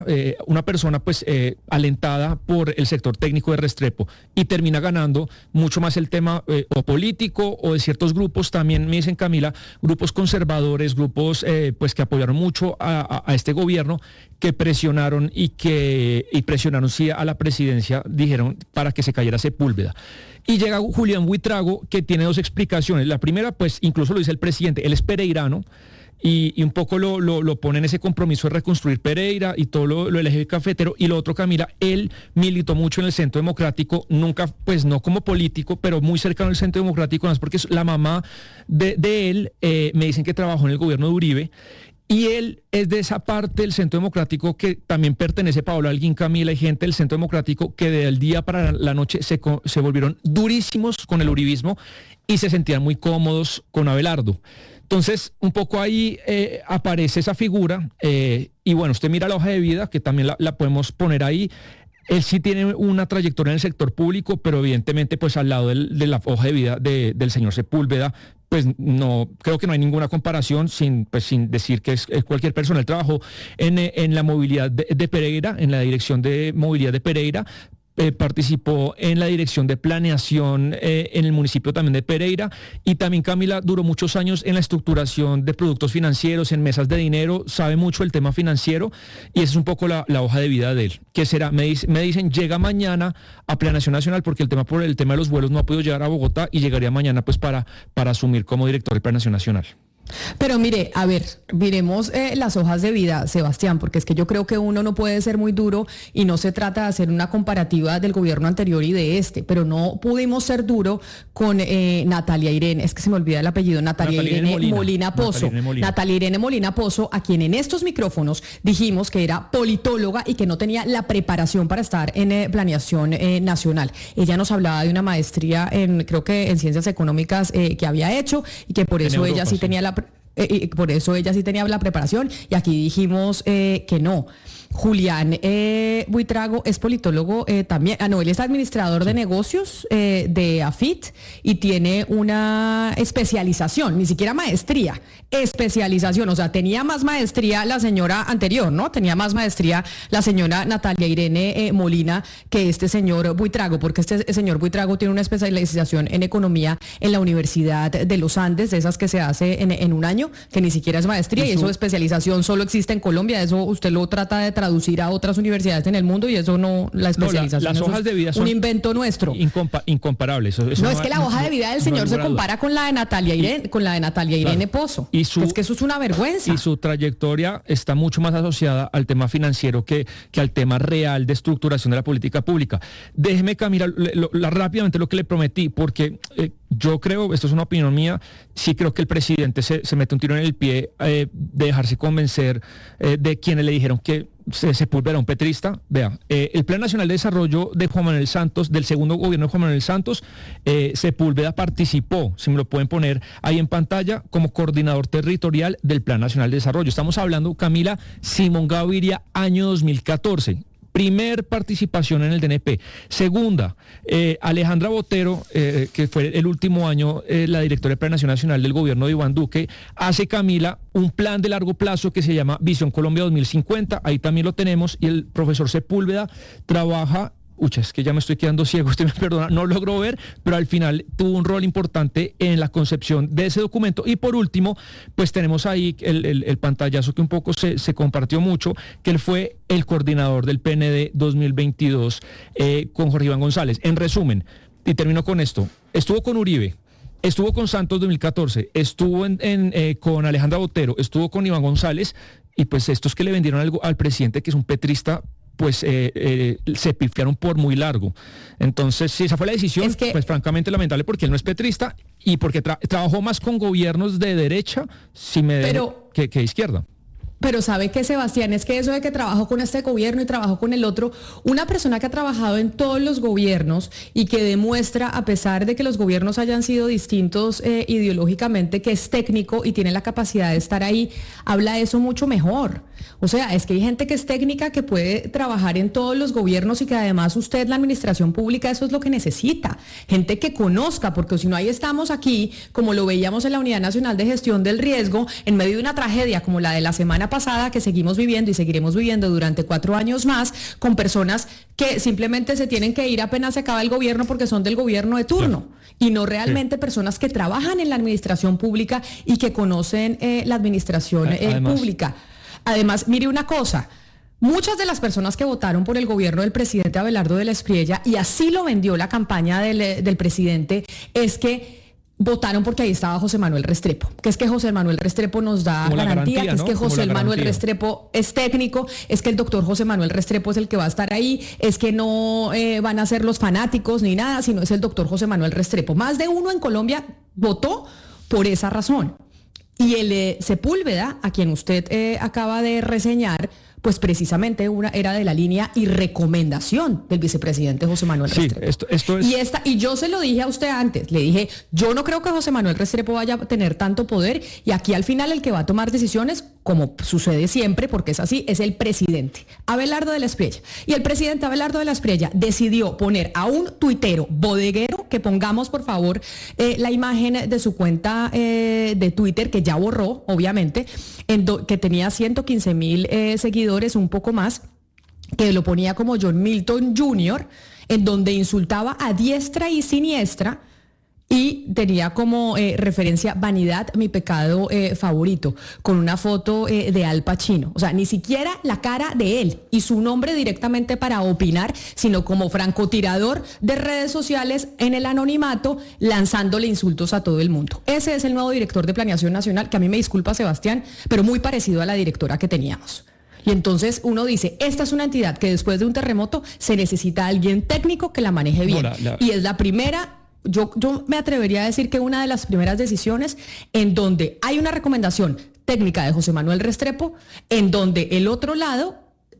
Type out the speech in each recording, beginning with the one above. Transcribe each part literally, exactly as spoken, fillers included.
eh, una persona pues eh, alentada por el sector técnico de Restrepo y termina ganando mucho más el tema eh, o político o de ciertos grupos, también me dicen, Camila, grupos conservadores, grupos eh, pues que apoyaron mucho a, a, a este gobierno, que presionaron y que y presionaron sí a la presidencia, dijeron, para que se cayera Sepúlveda. Y llega Julián Buitrago, que tiene dos explicaciones. La primera, pues incluso lo dice el presidente, él es pereirano, Y, y un poco lo, lo, lo pone en ese compromiso de reconstruir Pereira y todo lo, lo del eje cafetero. Y lo otro, Camila, él militó mucho en el Centro Democrático, nunca, pues no como político, pero muy cercano al Centro Democrático, no es porque la mamá de, de él, eh, me dicen que trabajó en el gobierno de Uribe, y él es de esa parte del Centro Democrático que también pertenece Pablo Holguín, Camila, y gente del Centro Democrático que del día para la noche se, se volvieron durísimos con el uribismo y se sentían muy cómodos con Abelardo. Entonces, un poco ahí eh, aparece esa figura eh, y bueno, usted mira la hoja de vida, que también la, la podemos poner ahí. Él sí tiene una trayectoria en el sector público, pero evidentemente pues al lado del, de la hoja de vida de, del señor Sepúlveda, pues no, creo que no hay ninguna comparación, sin, pues, sin decir que es, es cualquier persona. Él trabajó en, en la movilidad de, de Pereira, en la dirección de movilidad de Pereira, Eh, participó en la dirección de planeación eh, en el municipio también de Pereira, y también, Camila, duró muchos años en la estructuración de productos financieros, en mesas de dinero, sabe mucho el tema financiero, y esa es un poco la, la hoja de vida de él. Que será, me, dice, me dicen, llega mañana a Planeación Nacional, porque el tema por el tema de los vuelos no ha podido llegar a Bogotá, y llegaría mañana pues para, para asumir como director de Planeación Nacional. Pero mire, a ver, miremos eh, las hojas de vida, Sebastián, porque es que yo creo que uno no puede ser muy duro y no se trata de hacer una comparativa del gobierno anterior y de este, pero no pudimos ser duro con eh, Natalia Irene, es que se me olvida el apellido, Natalia, Natalia Irene Molina, Molina Pozo, Natalia Irene Molina. Natalia Irene Molina Pozo, a quien en estos micrófonos dijimos que era politóloga y que no tenía la preparación para estar en eh, Planeación eh, Nacional. Ella nos hablaba de una maestría en, creo que en Ciencias Económicas eh, que había hecho y que por eso Europa, ella sí, sí tenía la Eh, y por eso ella sí tenía la preparación, y aquí dijimos eh, que no. Julián eh, Buitrago es politólogo eh, también, ah no, él es administrador sí. de negocios eh, de AFIT y tiene una especialización, ni siquiera maestría, especialización, o sea, tenía más maestría la señora anterior, ¿no? Tenía más maestría la señora Natalia Irene eh, Molina que este señor Buitrago, porque este señor Buitrago tiene una especialización en economía en la Universidad de los Andes, de esas que se hace en, en un año, que ni siquiera es maestría, y eso de especialización solo existe en Colombia, eso usted lo trata de traducir a otras universidades en el mundo, y eso no, la especialización, no, la, las hojas de vida son un invento nuestro. Incompa incomparables. Eso, eso no, no, es que la no, hoja de vida del señor no se compara con la de Natalia Irene, y, con la de Natalia Irene claro, Pozo. Y su, es que eso es una vergüenza. Y su trayectoria está mucho más asociada al tema financiero que, que al tema real de estructuración de la política pública. Déjeme, Camila, le, lo, la, rápidamente lo que le prometí, porque eh, yo creo, esto es una opinión mía, sí creo que el presidente se, se mete un tiro en el pie eh, de dejarse convencer eh, de quienes le dijeron que se Sepúlveda un petrista. Vea, eh, el Plan Nacional de Desarrollo de Juan Manuel Santos, del segundo gobierno de Juan Manuel Santos, eh, Sepúlveda participó, si me lo pueden poner ahí en pantalla, como coordinador territorial del Plan Nacional de Desarrollo. Estamos hablando, Camila, Simón Gaviria, año dos mil catorce. Primer participación en el D N P. Segunda, eh, Alejandra Botero, eh, que fue el último año eh, la directora de Planeación Nacional del gobierno de Iván Duque, hace, Camila, un plan de largo plazo que se llama Visión Colombia dos mil cincuenta, ahí también lo tenemos, y el profesor Sepúlveda trabaja... Ucha, es que ya me estoy quedando ciego, usted me perdona, no logró ver, pero al final tuvo un rol importante en la concepción de ese documento. Y por último, pues tenemos ahí el, el, el pantallazo que un poco se, se compartió mucho, que él fue el coordinador del P N D dos mil veintidós eh, con Jorge Iván González. En resumen, y termino con esto, estuvo con Uribe, estuvo con Santos dos mil catorce, estuvo en, en, eh, con Alejandra Botero, estuvo con Iván González, y pues estos que le vendieron algo al presidente, que es un petrista, pues eh, eh, se pifiaron por muy largo. Entonces, si esa fue la decisión, es que, pues francamente lamentable, porque él no es petrista y porque tra trabajó más con gobiernos de derecha, si me pero, que, que de izquierda. Pero sabe que, Sebastián, es que eso de que trabajó con este gobierno y trabajó con el otro, una persona que ha trabajado en todos los gobiernos y que demuestra, a pesar de que los gobiernos hayan sido distintos eh, ideológicamente, que es técnico y tiene la capacidad de estar ahí, habla de eso mucho mejor. O sea, es que hay gente que es técnica, que puede trabajar en todos los gobiernos y que además usted, la administración pública, eso es lo que necesita. Gente que conozca, porque si no, ahí estamos aquí, como lo veíamos en la Unidad Nacional de Gestión del Riesgo, en medio de una tragedia como la de la semana pasada, que seguimos viviendo y seguiremos viviendo durante cuatro años más con personas que simplemente se tienen que ir apenas se acaba el gobierno porque son del gobierno de turno. Claro. Y no realmente sí. personas que trabajan en la administración pública y que conocen eh, la administración eh, pública. Además, mire una cosa, muchas de las personas que votaron por el gobierno del presidente Abelardo de la Espriella, y así lo vendió la campaña del, del presidente, es que votaron porque ahí estaba José Manuel Restrepo, que es que José Manuel Restrepo nos da garantía, garantía, que es ¿no? que José Manuel Restrepo es técnico, es que el doctor José Manuel Restrepo es el que va a estar ahí, es que no eh, van a ser los fanáticos ni nada, sino es el doctor José Manuel Restrepo. Más de uno en Colombia votó por esa razón. Y el eh, Sepúlveda, a quien usted eh, acaba de reseñar, pues precisamente una era de la línea y recomendación del vicepresidente José Manuel sí, Restrepo. Esto, esto es... Y esta, y yo se lo dije a usted antes, le dije, yo no creo que José Manuel Restrepo vaya a tener tanto poder, y aquí al final el que va a tomar decisiones, como sucede siempre, porque es así, es el presidente, Abelardo de la Espriella. Y el presidente Abelardo de la Espriella decidió poner a un tuitero bodeguero, que pongamos por favor eh, la imagen de su cuenta eh, de Twitter, que ya borró, obviamente, en do, que tenía ciento quince mil eh, seguidores, un poco más, que lo ponía como John Milton junior, en donde insultaba a diestra y siniestra y tenía como eh, referencia vanidad, mi pecado eh, favorito, con una foto eh, de Al Pacino. O sea, ni siquiera la cara de él y su nombre directamente para opinar, sino como francotirador de redes sociales en el anonimato, lanzándole insultos a todo el mundo. Ese es el nuevo director de Planeación Nacional, que a mí me disculpa Sebastián, pero muy parecido a la directora que teníamos. Y entonces uno dice, esta es una entidad que después de un terremoto se necesita alguien técnico que la maneje bien. No, la, la... Y es la primera, yo, yo me atrevería a decir que una de las primeras decisiones en donde hay una recomendación técnica de José Manuel Restrepo, en donde el otro lado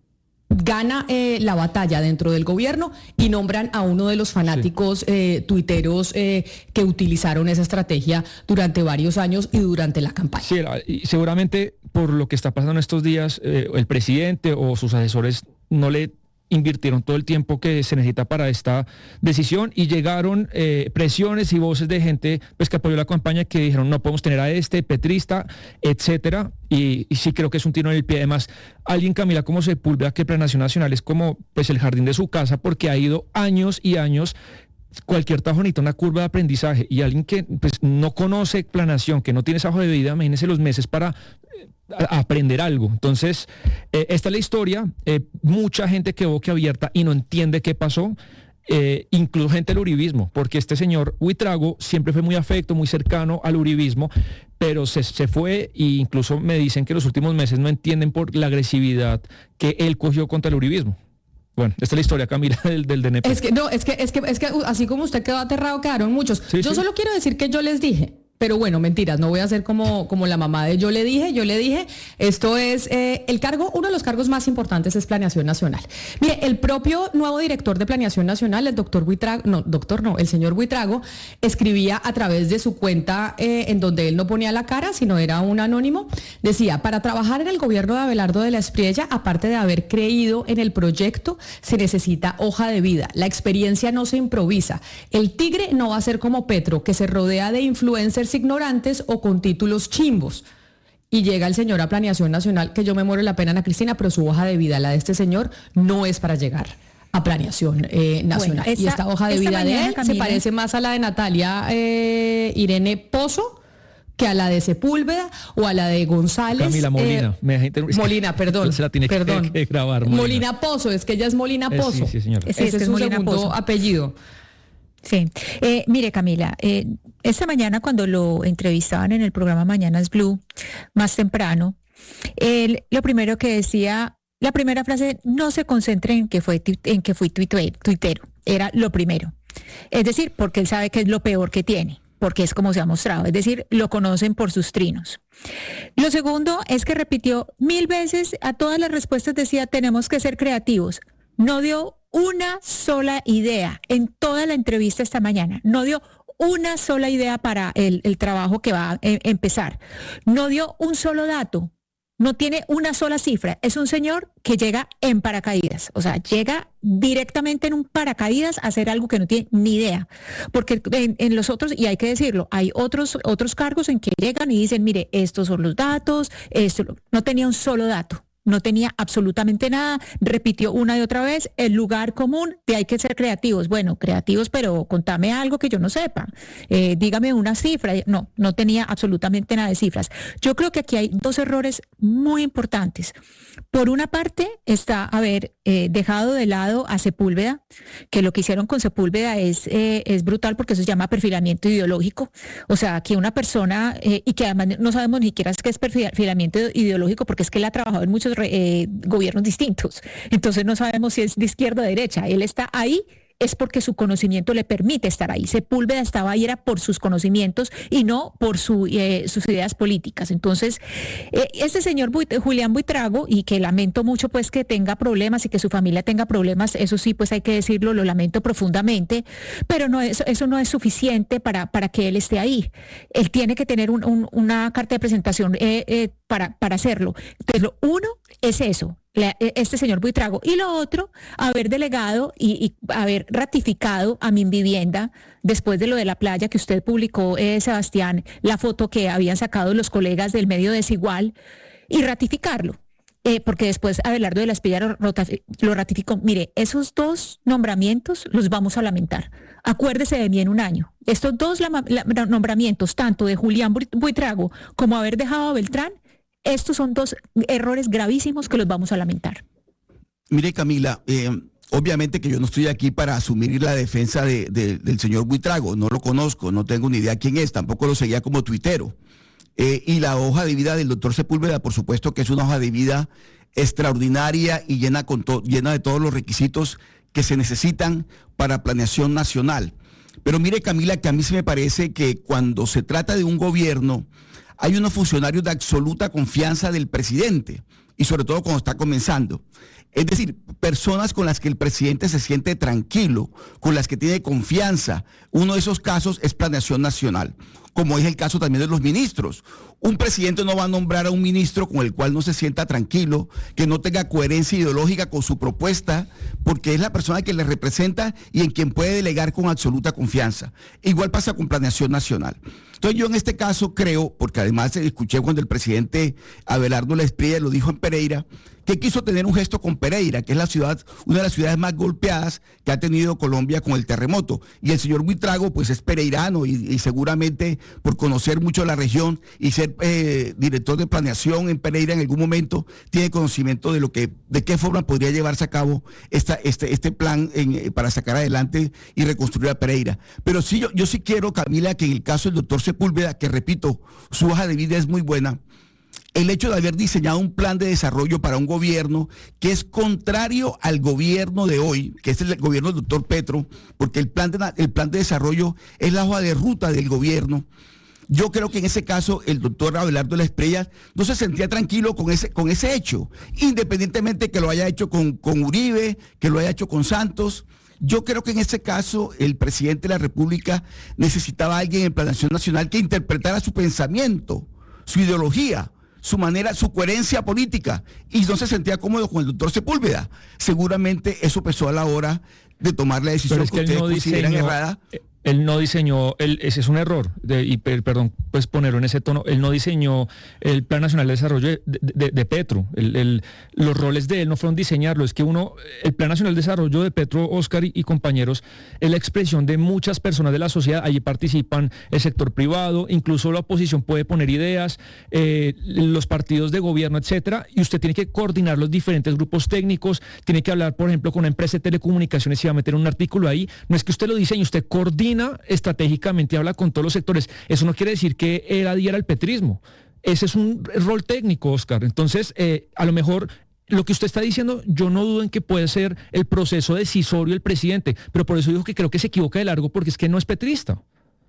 gana eh, la batalla dentro del gobierno y nombran a uno de los fanáticos sí. eh, tuiteros eh, que utilizaron esa estrategia durante varios años y durante la campaña. Sí, y seguramente por lo que está pasando estos días, eh, el presidente o sus asesores no le invirtieron todo el tiempo que se necesita para esta decisión y llegaron eh, presiones y voces de gente pues que apoyó la campaña que dijeron no podemos tener a este petrista, etcétera, y, y sí creo que es un tiro en el pie. Además, alguien, Camila, como Sepúlveda, que Planeación Nacional es como pues el jardín de su casa porque ha ido años y años. Cualquier trabajo necesita una curva de aprendizaje y alguien que pues no conoce planeación, que no tiene esa hoja de vida, imagínense los meses para eh, a, aprender algo. Entonces, eh, esta es la historia, eh, mucha gente quedó boquiabierta y no entiende qué pasó, eh, incluso gente del uribismo, porque este señor Buitrago siempre fue muy afecto, muy cercano al uribismo, pero se, se fue e incluso me dicen que los últimos meses no entienden por la agresividad que él cogió contra el uribismo. Bueno, esta es la historia, Camila, del, del D N P. Es que no, es que, es que, es que así como usted quedó aterrado, quedaron muchos. Sí, yo sí. solo quiero decir que yo les dije, pero bueno, mentiras, no voy a ser como, como la mamá de yo le dije, yo le dije, esto es eh, el cargo, uno de los cargos más importantes es Planeación Nacional. Mire, el propio nuevo director de Planeación Nacional, el doctor Buitrago, no, doctor no, el señor Buitrago, escribía a través de su cuenta eh, en donde él no ponía la cara, sino era un anónimo, decía, para trabajar en el gobierno de Abelardo de la Espriella, aparte de haber creído en el proyecto, se necesita hoja de vida, la experiencia no se improvisa, el tigre no va a ser como Petro, que se rodea de influencers ignorantes o con títulos chimbos. Y llega el señor a Planeación Nacional, que yo me muero la pena, Ana Cristina, pero su hoja de vida, la de este señor, no es para llegar a Planeación eh, Nacional. Bueno, esta, y esta hoja de esta vida mañana, de él Camila, se parece más a la de Natalia eh, Irene Pozo que a la de Sepúlveda o a la de González. Camila Molina. Eh, me, Molina, perdón. Se la tiene perdón. Que, que grabar. Molina. Molina Pozo, es que ella es Molina Pozo. Eh, sí, sí, señora. Ese es, es su Molina segundo Pozo. apellido. Sí, eh, mire Camila, eh, esta mañana cuando lo entrevistaban en el programa Mañanas Blue, más temprano, él lo primero que decía, la primera frase, no se concentren en que fue en que fui tuitero, era lo primero. Es decir, porque él sabe que es lo peor que tiene, porque es como se ha mostrado, es decir, lo conocen por sus trinos. Lo segundo es que repitió mil veces, a todas las respuestas decía, tenemos que ser creativos. No dio una sola idea en toda la entrevista esta mañana, no dio una sola idea para el, el trabajo que va a empezar, no dio un solo dato, no tiene una sola cifra. Es un señor que llega en paracaídas, o sea, llega directamente en un paracaídas a hacer algo que no tiene ni idea. Porque en, en los otros, y hay que decirlo, hay otros, otros cargos en que llegan y dicen, mire, estos son los datos, esto, no tenía un solo dato. No tenía absolutamente nada, repitió una y otra vez el lugar común de hay que ser creativos. Bueno, creativos, pero contame algo que yo no sepa. Eh, dígame una cifra. No, no tenía absolutamente nada de cifras. Yo creo que aquí hay dos errores muy importantes. Por una parte está haber eh, dejado de lado a Sepúlveda, que lo que hicieron con Sepúlveda es, eh, es brutal porque eso se llama perfilamiento ideológico. O sea, que una persona, eh, y que además no sabemos ni siquiera qué es perfilamiento ideológico porque es que él ha trabajado en muchos Eh, gobiernos distintos, entonces no sabemos si es de izquierda o derecha. Él está ahí es porque su conocimiento le permite estar ahí. Sepúlveda estaba ahí era por sus conocimientos y no por su, eh, sus ideas políticas. Entonces, eh, este señor Buit- Julián Buitrago, y que lamento mucho pues que tenga problemas y que su familia tenga problemas, eso sí pues hay que decirlo, lo lamento profundamente, pero no es, eso no es suficiente para, para que él esté ahí. Él tiene que tener un, un, una carta de presentación eh, eh, para, para hacerlo. Entonces, lo uno es eso. La, este señor Buitrago, y lo otro, haber delegado y, y haber ratificado a Minvivienda después de lo de la playa que usted publicó, eh, Sebastián, la foto que habían sacado los colegas del medio Desigual, y ratificarlo. Eh, porque después Abelardo de la Espriella lo, lo ratificó. Mire, esos dos nombramientos los vamos a lamentar. Acuérdese de mí en un año. Estos dos la, la, nombramientos, tanto de Julián Buitrago como haber dejado a Beltrán, estos son dos errores gravísimos que los vamos a lamentar. Mire, Camila, eh, obviamente que yo no estoy aquí para asumir la defensa de, de, del señor Buitrago. No lo conozco, no tengo ni idea quién es, tampoco lo seguía como tuitero. Eh, y la hoja de vida del doctor Sepúlveda, por supuesto que es una hoja de vida extraordinaria y llena, con to, llena de todos los requisitos que se necesitan para planeación nacional. Pero mire, Camila, que a mí se me parece que cuando se trata de un gobierno, hay unos funcionarios de absoluta confianza del presidente, y sobre todo cuando está comenzando. Es decir, personas con las que el presidente se siente tranquilo, con las que tiene confianza. Uno de esos casos es planeación nacional, como es el caso también de los ministros. Un presidente no va a nombrar a un ministro con el cual no se sienta tranquilo, que no tenga coherencia ideológica con su propuesta, porque es la persona que le representa y en quien puede delegar con absoluta confianza. Igual pasa con planeación nacional. Entonces yo en este caso creo, porque además escuché cuando el presidente Abelardo de la Espriella lo dijo en Pereira, que quiso tener un gesto con Pereira, que es la ciudad, una de las ciudades más golpeadas que ha tenido Colombia con el terremoto. Y el señor Buitrago pues es pereirano y, y seguramente por conocer mucho la región y ser eh, director de planeación en Pereira en algún momento, tiene conocimiento de lo que, de qué forma podría llevarse a cabo esta, este, este plan en, para sacar adelante y reconstruir a Pereira. Pero sí, yo, yo sí quiero, Camila, que en el caso del doctor Sepúlveda, que repito, su hoja de vida es muy buena, el hecho de haber diseñado un plan de desarrollo para un gobierno que es contrario al gobierno de hoy, que es el gobierno del doctor Petro, porque el plan de, el plan de desarrollo es la hoja de ruta del gobierno. Yo creo que en ese caso el doctor Abelardo de la Espriella no se sentía tranquilo con ese, con ese hecho, independientemente que lo haya hecho con, con Uribe, que lo haya hecho con Santos. Yo creo que en ese caso el presidente de la República necesitaba a alguien en Planeación Nacional que interpretara su pensamiento, su ideología, su manera, su coherencia política, y no se sentía cómodo con el doctor Sepúlveda. Seguramente eso pesó a la hora de tomar la decisión es que, que ustedes no consideran diseñó, errada. Él no diseñó, él, ese es un error, de, y per, perdón, pues ponerlo en ese tono, él no diseñó el Plan Nacional de Desarrollo de, de, de Petro, el, el, los roles de él no fueron diseñarlo, es que uno, el Plan Nacional de Desarrollo de Petro, Oscar y, y compañeros, es la expresión de muchas personas de la sociedad, allí participan el sector privado, incluso la oposición puede poner ideas, eh, los partidos de gobierno, etcétera, y usted tiene que coordinar los diferentes grupos técnicos, tiene que hablar, por ejemplo, con una empresa de telecomunicaciones y va a meter un artículo ahí, no es que usted lo diseñe, usted coordina estratégicamente, habla con todos los sectores. Eso no quiere decir que él adhiera al petrismo. Ese es un rol técnico, Oscar. Entonces, eh, a lo mejor lo que usted está diciendo, yo no dudo en que puede ser el proceso decisorio del presidente, pero por eso digo que creo que se equivoca de largo, porque es que no es petrista.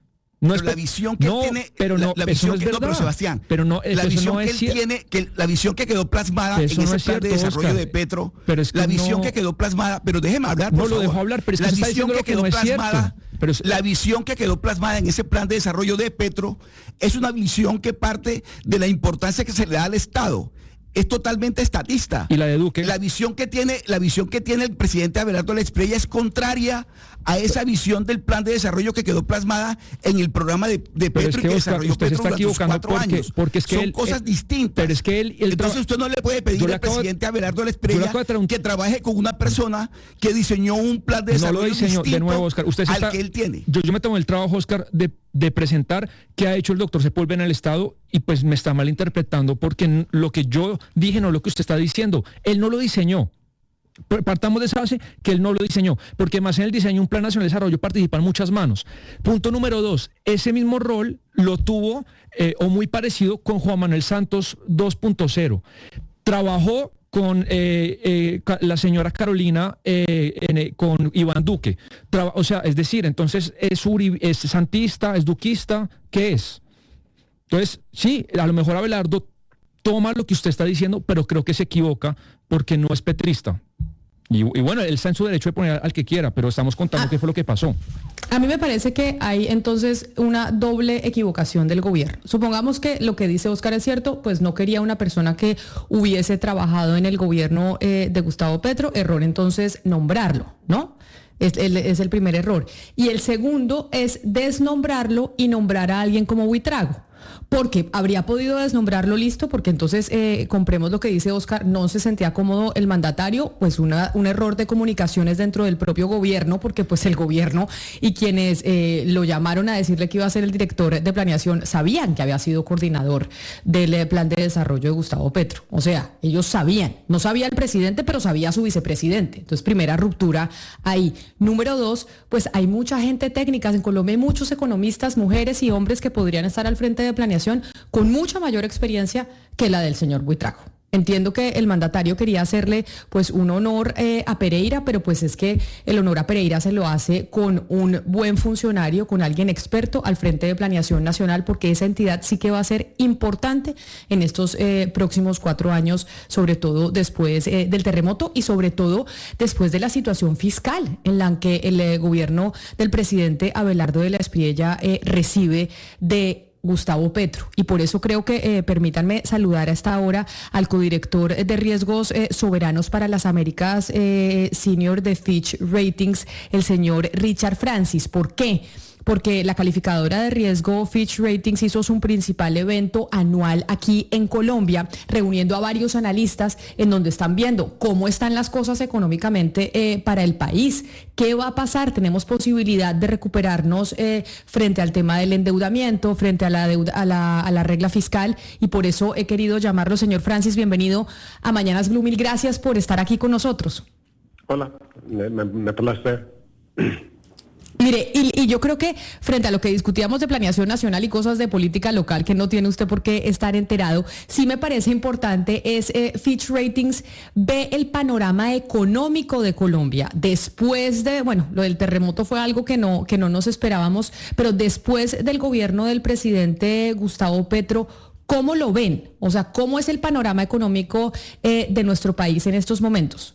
No es la visión que no, tiene, pero no, la, la visión no es que, verdad. no, pero Sebastián, pero no, la visión no que él cier- tiene, que la visión que quedó plasmada en ese no plan es cierto, de desarrollo Oscar. de Petro, Pero es que la visión no, que quedó plasmada, pero déjeme hablar, por no favor. lo dejo hablar, pero es que la está visión diciendo que lo que quedó no es plasmada, cierto. Pero es, la visión que quedó plasmada en ese plan de desarrollo de Petro es una visión que parte de la importancia que se le da al Estado. es totalmente estatista. ¿Y la de Duque? La visión que tiene, la visión que tiene el presidente Abelardo Lesprilla es contraria a esa visión del plan de desarrollo que quedó plasmada en el programa de, de Petro es que, y que Oscar, desarrolló usted Petro se está durante sus equivocando cuatro porque, años. porque es que son él, cosas él, distintas. Pero es que él, él Entonces usted no le puede pedir al presidente Abelardo Lesprilla un... que trabaje con una persona que diseñó un plan de desarrollo no lo diseñó, distinto de nuevo, Oscar, usted al está, que él tiene. Yo, yo me tomo el trabajo, Oscar, de, de presentar qué ha hecho el doctor Sepúlveda en el Estado y pues me está malinterpretando porque lo que yo dije no es lo que usted está diciendo. Él no lo diseñó. Partamos de esa base que él no lo diseñó, porque más en el diseño un plan nacional de desarrollo participan muchas manos. Punto número dos, ese mismo rol lo tuvo eh, o muy parecido con Juan Manuel Santos dos punto cero. Trabajó con eh, eh, la señora Carolina, eh, en, con Iván Duque. Traba, o sea, es decir, entonces es, uri, es santista, es duquista, ¿qué es? Entonces, sí, a lo mejor Abelardo toma lo que usted está diciendo, pero creo que se equivoca porque no es petrista. Y, y bueno, él está en su derecho de poner al que quiera, pero estamos contando ah, qué fue lo que pasó. A mí me parece que hay entonces una doble equivocación del gobierno. Supongamos que lo que dice Oscar es cierto, pues no quería una persona que hubiese trabajado en el gobierno eh, de Gustavo Petro, error entonces nombrarlo, ¿no? Es el, es el primer error. Y el segundo es desnombrarlo y nombrar a alguien como Buitrago. Porque habría podido desnombrarlo, listo, porque entonces eh, compremos lo que dice Oscar, no se sentía cómodo el mandatario, pues una, un error de comunicaciones dentro del propio gobierno, porque pues el gobierno y quienes eh, lo llamaron a decirle que iba a ser el director de planeación sabían que había sido coordinador del eh, plan de desarrollo de Gustavo Petro. O sea, ellos sabían, no sabía el presidente, pero sabía su vicepresidente. Entonces, primera ruptura ahí. Número dos, pues hay mucha gente técnica, en Colombia hay muchos economistas, mujeres y hombres que podrían estar al frente de planeación con mucha mayor experiencia que la del señor Buitrago. Entiendo que el mandatario quería hacerle pues un honor eh, a Pereira, pero pues es que el honor a Pereira se lo hace con un buen funcionario, con alguien experto al frente de Planeación Nacional, porque esa entidad sí que va a ser importante en estos eh, próximos cuatro años, sobre todo después eh, del terremoto y sobre todo después de la situación fiscal en la que el eh, gobierno del presidente Abelardo de la Espriella eh, recibe de Gustavo Petro. Y por eso creo que, eh, permítanme saludar a esta hora al codirector de riesgos eh, soberanos para las Américas eh, senior de Fitch Ratings, el señor Richard Francis. ¿Por qué? Porque la calificadora de riesgo Fitch Ratings hizo su principal evento anual aquí en Colombia, reuniendo a varios analistas en donde están viendo cómo están las cosas económicamente eh, para el país. ¿Qué va a pasar? Tenemos posibilidad de recuperarnos eh, frente al tema del endeudamiento, frente a la, deuda, a, la, a la regla fiscal, y por eso he querido llamarlo. Señor Francis, bienvenido a Mañanas Blue. Mil gracias por estar aquí con nosotros. Hola, me, me, me place. Mire, y, y yo creo que frente a lo que discutíamos de planeación nacional y cosas de política local que no tiene usted por qué estar enterado, sí me parece importante es eh, Fitch Ratings ve el panorama económico de Colombia después de, bueno, lo del terremoto fue algo que no, que no nos esperábamos, pero después del gobierno del presidente Gustavo Petro, ¿cómo lo ven? O sea, ¿cómo es el panorama económico eh, de nuestro país en estos momentos?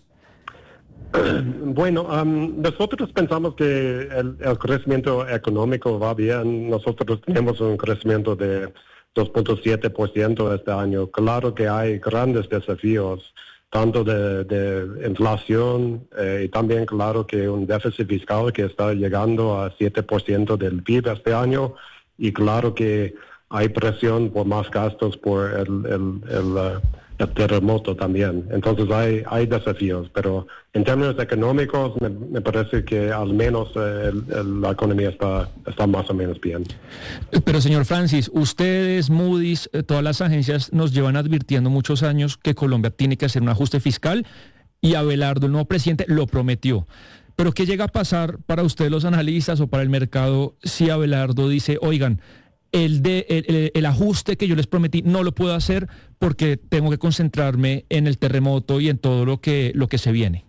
Bueno, um, nosotros pensamos que el, el crecimiento económico va bien. Nosotros tenemos un crecimiento de dos punto siete por ciento este año. Claro que hay grandes desafíos, tanto de, de inflación eh, y también claro que un déficit fiscal que está llegando a siete por ciento del P I B este año, y claro que hay presión por más gastos por el, el, el, uh, el terremoto también. Entonces hay, hay desafíos, pero en términos económicos me, me parece que al menos eh, el, el, la economía está, está más o menos bien. Pero señor Francis, ustedes, Moody's, eh, todas las agencias nos llevan advirtiendo muchos años que Colombia tiene que hacer un ajuste fiscal, y Abelardo, el nuevo presidente, lo prometió. Pero ¿qué llega a pasar para ustedes los analistas o para el mercado si Abelardo dice, oigan, El, de, el, el ajuste que yo les prometí no lo puedo hacer porque tengo que concentrarme en el terremoto y en todo lo que, lo que se viene?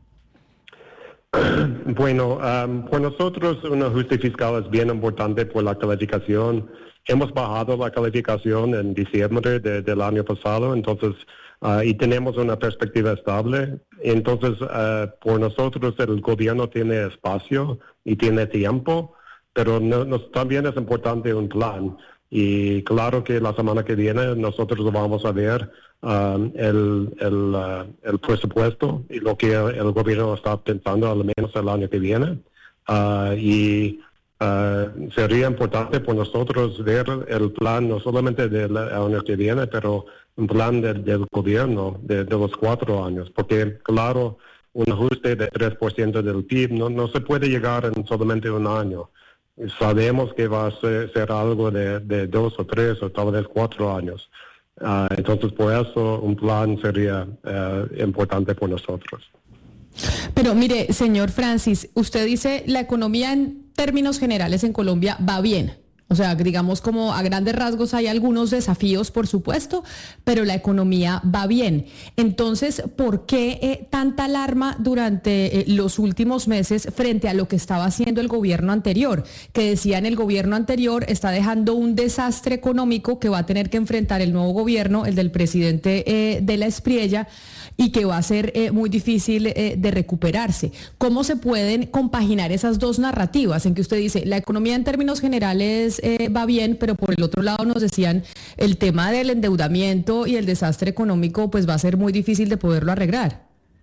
Bueno, um, por nosotros un ajuste fiscal es bien importante por la calificación. Hemos bajado la calificación en diciembre de, del año pasado, entonces, uh, y tenemos una perspectiva estable. Entonces, uh, por nosotros el gobierno tiene espacio y tiene tiempo, pero no, no, también es importante un plan. Y claro que la semana que viene nosotros vamos a ver um, el, el, uh, el presupuesto y lo que el gobierno está pensando al menos el año que viene. Uh, y uh, sería importante por nosotros ver el plan no solamente del año que viene, pero un plan de, del gobierno de, de los cuatro años. Porque claro, un ajuste de tres por ciento del P I B no, no se puede llegar en solamente un año. Sabemos que va a ser, ser algo de, de dos o tres o tal vez cuatro años. Uh, entonces, por eso un plan sería uh, importante por nosotros. Pero mire, señor Francis, usted dice la economía en términos generales en Colombia va bien. O sea, digamos como a grandes rasgos hay algunos desafíos, por supuesto, pero la economía va bien. Entonces, ¿por qué eh, tanta alarma durante eh, los últimos meses frente a lo que estaba haciendo el gobierno anterior? Que decían el gobierno anterior está dejando un desastre económico que va a tener que enfrentar el nuevo gobierno, el del presidente eh, de la Espriella, y que va a ser eh, muy difícil eh, de recuperarse. ¿Cómo se pueden compaginar esas dos narrativas en que usted dice la economía en términos generales eh, va bien, pero por el otro lado nos decían el tema del endeudamiento y el desastre económico pues va a ser muy difícil de poderlo arreglar?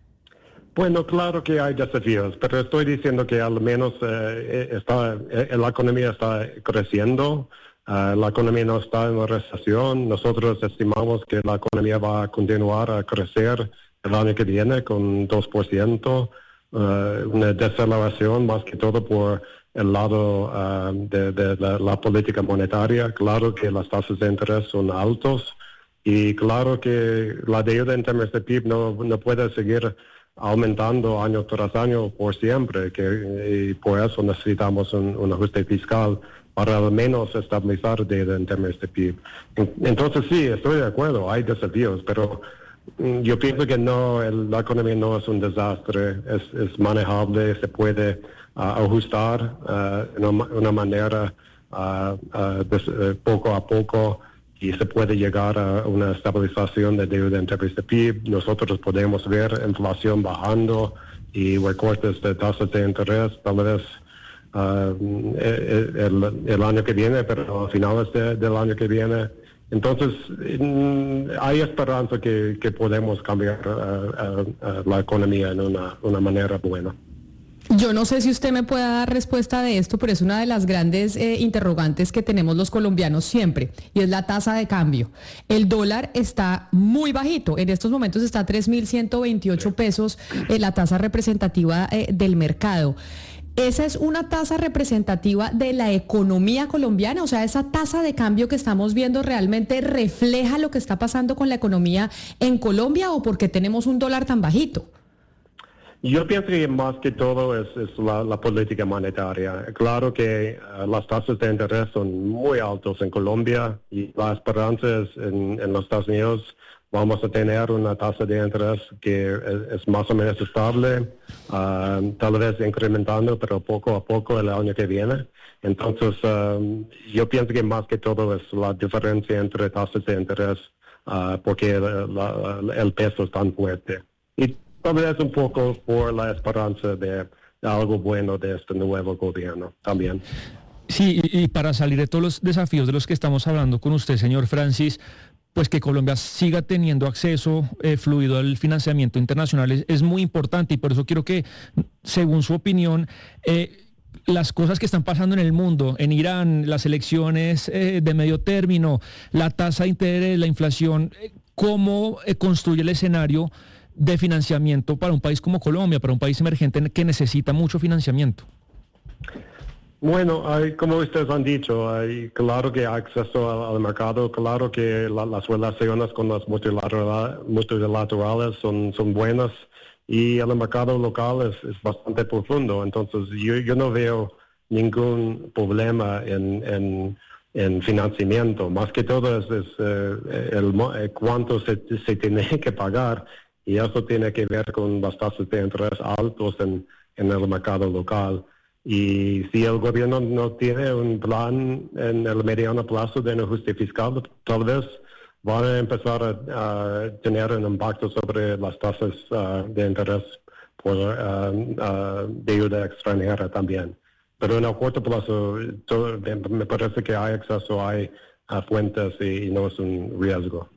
Bueno, claro que hay desafíos, pero estoy diciendo que al menos eh, está, eh, la economía está creciendo. Uh, la economía no está en una recesión. Nosotros estimamos que la economía va a continuar a crecer el año que viene con dos por ciento, uh, una deceleración más que todo por el lado uh, de, de la, la política monetaria. Claro que las tasas de interés son altos y claro que la deuda en términos de P I B no, no puede seguir aumentando año tras año por siempre, que, y por eso necesitamos un, un ajuste fiscal para al menos estabilizar deuda en términos de P I B. Entonces sí, estoy de acuerdo, hay desafíos, pero mm, yo pienso que no, el, la economía no es un desastre, es, es manejable, se puede uh, ajustar uh, de una, una manera uh, uh, des, uh, poco a poco y se puede llegar a una estabilización de deuda en términos de P I B. Nosotros podemos ver inflación bajando y recortes de tasas de interés, tal vez Uh, el, el año que viene, pero a finales de, del año que viene. Entonces, mm, hay esperanza que, que podemos cambiar uh, uh, uh, la economía en una, una manera buena. Yo no sé si usted me pueda dar respuesta de esto, pero es una de las grandes eh, interrogantes que tenemos los colombianos siempre, y es la tasa de cambio. El dólar está muy bajito, en estos momentos está a tres mil ciento veintiocho pesos, eh, la tasa representativa eh, del mercado. ¿Esa es una tasa representativa de la economía colombiana? O sea, ¿esa tasa de cambio que estamos viendo realmente refleja lo que está pasando con la economía en Colombia o por qué tenemos un dólar tan bajito? Yo pienso que más que todo es, es la, la política monetaria. Claro que uh, las tasas de interés son muy altas en Colombia y la esperanza es en, en los Estados Unidos vamos a tener una tasa de interés que es, es más o menos estable, uh, tal vez incrementando, pero poco a poco el año que viene. Entonces, um, yo pienso que más que todo es la diferencia entre tasas de interés, uh, porque la, la, el peso es tan fuerte. Y tal vez un poco por la esperanza de, de algo bueno de este nuevo gobierno también. Sí, y, y para salir de todos los desafíos de los que estamos hablando con usted, señor Francis, pues que Colombia siga teniendo acceso eh, fluido al financiamiento internacional es, es muy importante y por eso quiero que, según su opinión, eh, las cosas que están pasando en el mundo, en Irán, las elecciones eh, de medio término, la tasa de interés, la inflación, eh, ¿cómo eh, construye el escenario de financiamiento para un país como Colombia, para un país emergente que necesita mucho financiamiento? Bueno, hay, como ustedes han dicho, hay, claro que hay acceso al, al mercado, claro que la, las relaciones con los multilateral, multilaterales son, son buenas y el mercado local es, es bastante profundo. Entonces, yo, yo no veo ningún problema en, en, en financiamiento. Más que todo es, es eh, el, el cuánto se, se tiene que pagar y eso tiene que ver con las tasas de interés altos en, en el mercado local. Y si el gobierno no tiene un plan en el mediano plazo de un ajuste fiscal, tal vez van a empezar a, a tener un impacto sobre las tasas uh, de interés por uh, uh, deuda extranjera también. Pero en el corto plazo todo, me parece que hay acceso, hay uh, fuentes y, y no es un riesgo.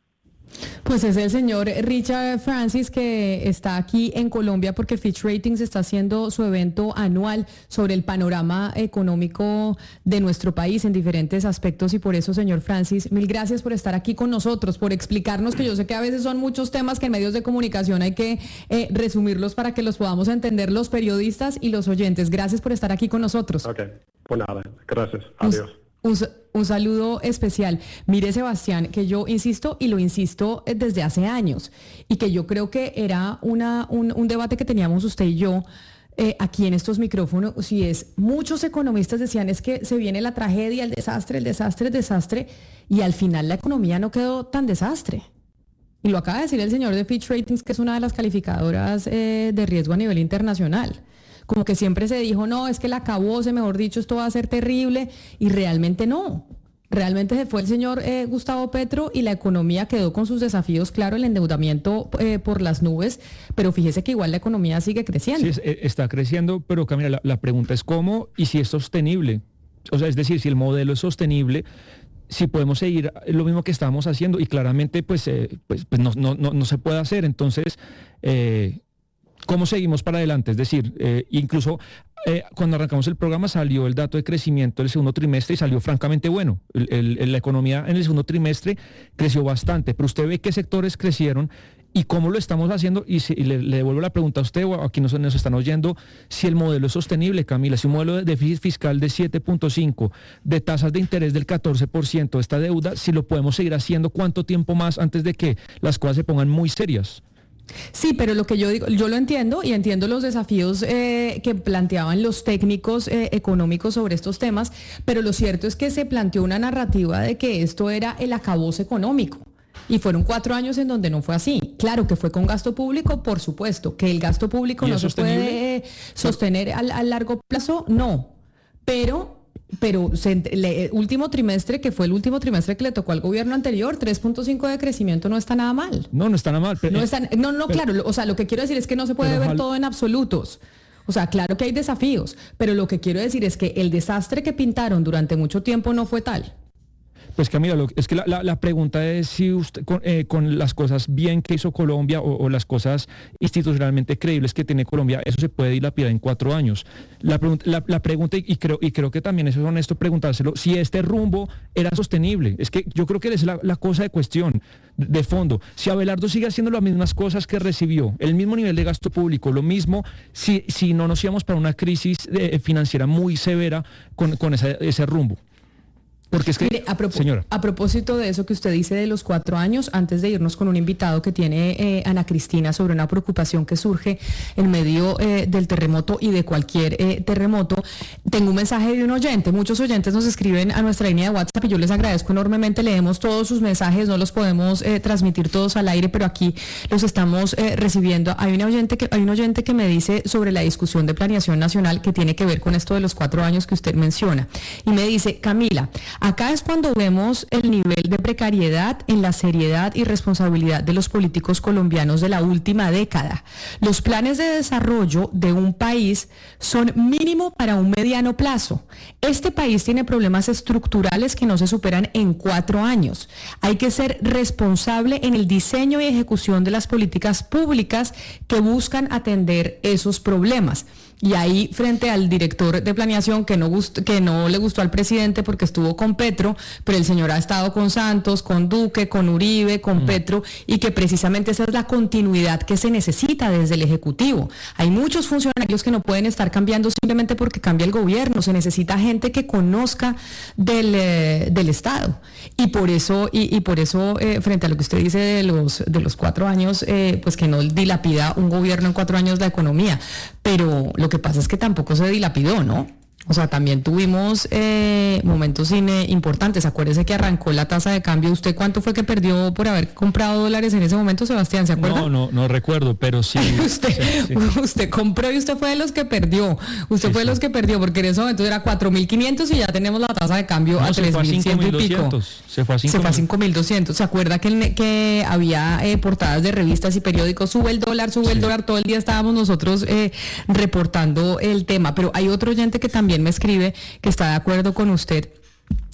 Pues es el señor Richard Francis, que está aquí en Colombia porque Fitch Ratings está haciendo su evento anual sobre el panorama económico de nuestro país en diferentes aspectos, y por eso, señor Francis, mil gracias por estar aquí con nosotros, por explicarnos, que yo sé que a veces son muchos temas que en medios de comunicación hay que eh, resumirlos para que los podamos entender los periodistas y los oyentes. Gracias por estar aquí con nosotros. Ok, pues nada, gracias, adiós. Un, un saludo especial. Mire, Sebastián, que yo insisto y lo insisto desde hace años, y que yo creo que era una, un, un debate que teníamos usted y yo eh, aquí en estos micrófonos, y es, muchos economistas decían es que se viene la tragedia, el desastre, el desastre, el desastre, y al final la economía no quedó tan desastre. Y lo acaba de decir el señor de Fitch Ratings, que es una de las calificadoras eh, de riesgo a nivel internacional. Como que siempre se dijo, no, es que el acabose, mejor dicho, esto va a ser terrible, y realmente no. Realmente se fue el señor eh, Gustavo Petro y la economía quedó con sus desafíos, claro, el endeudamiento eh, por las nubes, pero fíjese que igual la economía sigue creciendo. Sí, está creciendo, pero Camila, la, la pregunta es cómo y si es sostenible. O sea, es decir, si el modelo es sostenible, si podemos seguir lo mismo que estábamos haciendo, y claramente pues, eh, pues, pues no, no, no, no se puede hacer. Entonces, eh, ¿cómo seguimos para adelante? Es decir, eh, incluso eh, cuando arrancamos el programa salió el dato de crecimiento del segundo trimestre y salió francamente bueno. El, el, la economía en el segundo trimestre creció bastante, pero usted ve qué sectores crecieron y cómo lo estamos haciendo. Y, si, y le, le devuelvo la pregunta a usted o a quienes nos están oyendo, si el modelo es sostenible, Camila, si un modelo de déficit fiscal de siete punto cinco, de tasas de interés del catorce por ciento, esta deuda, si lo podemos seguir haciendo, ¿cuánto tiempo más antes de que las cosas se pongan muy serias? Sí, pero lo que yo digo, yo lo entiendo y entiendo los desafíos eh, que planteaban los técnicos eh, económicos sobre estos temas, pero lo cierto es que se planteó una narrativa de que esto era el acabose económico. Y fueron cuatro años en donde no fue así. Claro que fue con gasto público, por supuesto. Que el gasto público no se puede eh, sostener al, a largo plazo, no. Pero... Pero el último trimestre, que fue el último trimestre que le tocó al gobierno anterior, tres punto cinco de crecimiento no está nada mal. No, no está nada mal. Pero, no, está, no, no, pero, claro, o sea, lo que quiero decir es que no se puede ver todo en absolutos. O sea, claro que hay desafíos, pero lo que quiero decir es que el desastre que pintaron durante mucho tiempo no fue tal. Pues Camila, lo, es que la, la, la pregunta es si usted con, eh, con las cosas bien que hizo Colombia o, o las cosas institucionalmente creíbles que tiene Colombia, eso se puede dilapidar en cuatro años. La, pregun la, la pregunta, y creo, y creo que también eso es honesto preguntárselo, si este rumbo era sostenible. Es que yo creo que es la, la cosa de cuestión, de fondo. Si Abelardo sigue haciendo las mismas cosas que recibió, el mismo nivel de gasto público, lo mismo, si, si no nos íbamos para una crisis eh, financiera muy severa con, con ese, ese rumbo. Porque es que, Mire, a, propós señora. a propósito de eso que usted dice de los cuatro años, antes de irnos con un invitado que tiene eh, Ana Cristina sobre una preocupación que surge en medio eh, del terremoto y de cualquier eh, terremoto, tengo un mensaje de un oyente. Muchos oyentes nos escriben a nuestra línea de WhatsApp y yo les agradezco enormemente. Leemos todos sus mensajes, no los podemos eh, transmitir todos al aire, pero aquí los estamos eh, recibiendo. Hay un oyente que hay un oyente que me dice sobre la discusión de planeación nacional que tiene que ver con esto de los cuatro años que usted menciona. Y me dice, Camila, acá es cuando vemos el nivel de precariedad en la seriedad y responsabilidad de los políticos colombianos de la última década. Los planes de desarrollo de un país son mínimo para un mediano plazo. Este país tiene problemas estructurales que no se superan en cuatro años. Hay que ser responsable en el diseño y ejecución de las políticas públicas que buscan atender esos problemas. Y ahí, frente al director de planeación, que no, gust que no le gustó al presidente porque estuvo con Petro, pero el señor ha estado con Santos, con Duque, con Uribe, con mm. Petro, y que precisamente esa es la continuidad que se necesita desde el Ejecutivo. Hay muchos funcionarios que no pueden estar cambiando simplemente porque cambia el gobierno. Se necesita gente que conozca del, eh, del Estado. Y por eso, y, y por eso eh, frente a lo que usted dice de los, de los cuatro años, eh, pues que no dilapida un gobierno en cuatro años la economía. Pero lo que pasa es que tampoco se dilapidó, ¿no? O sea, también tuvimos eh, momentos eh, importantes. Acuérdese que arrancó la tasa de cambio. ¿Usted cuánto fue que perdió por haber comprado dólares en ese momento, Sebastián? ¿Se acuerda? No, no, no recuerdo, pero sí. usted, sí, sí. usted compró y usted fue de los que perdió. Usted sí, fue de sí. los que perdió, porque en ese momento era cuatro mil quinientos y ya tenemos la tasa de cambio no, a tres mil cien y pico. Se fue a cinco mil doscientos. ¿Se acuerda que, que había eh, portadas de revistas y periódicos? Sube el dólar, sube sí. el dólar. Todo el día estábamos nosotros eh, reportando el tema. Pero hay otro oyente que también me escribe que está de acuerdo con usted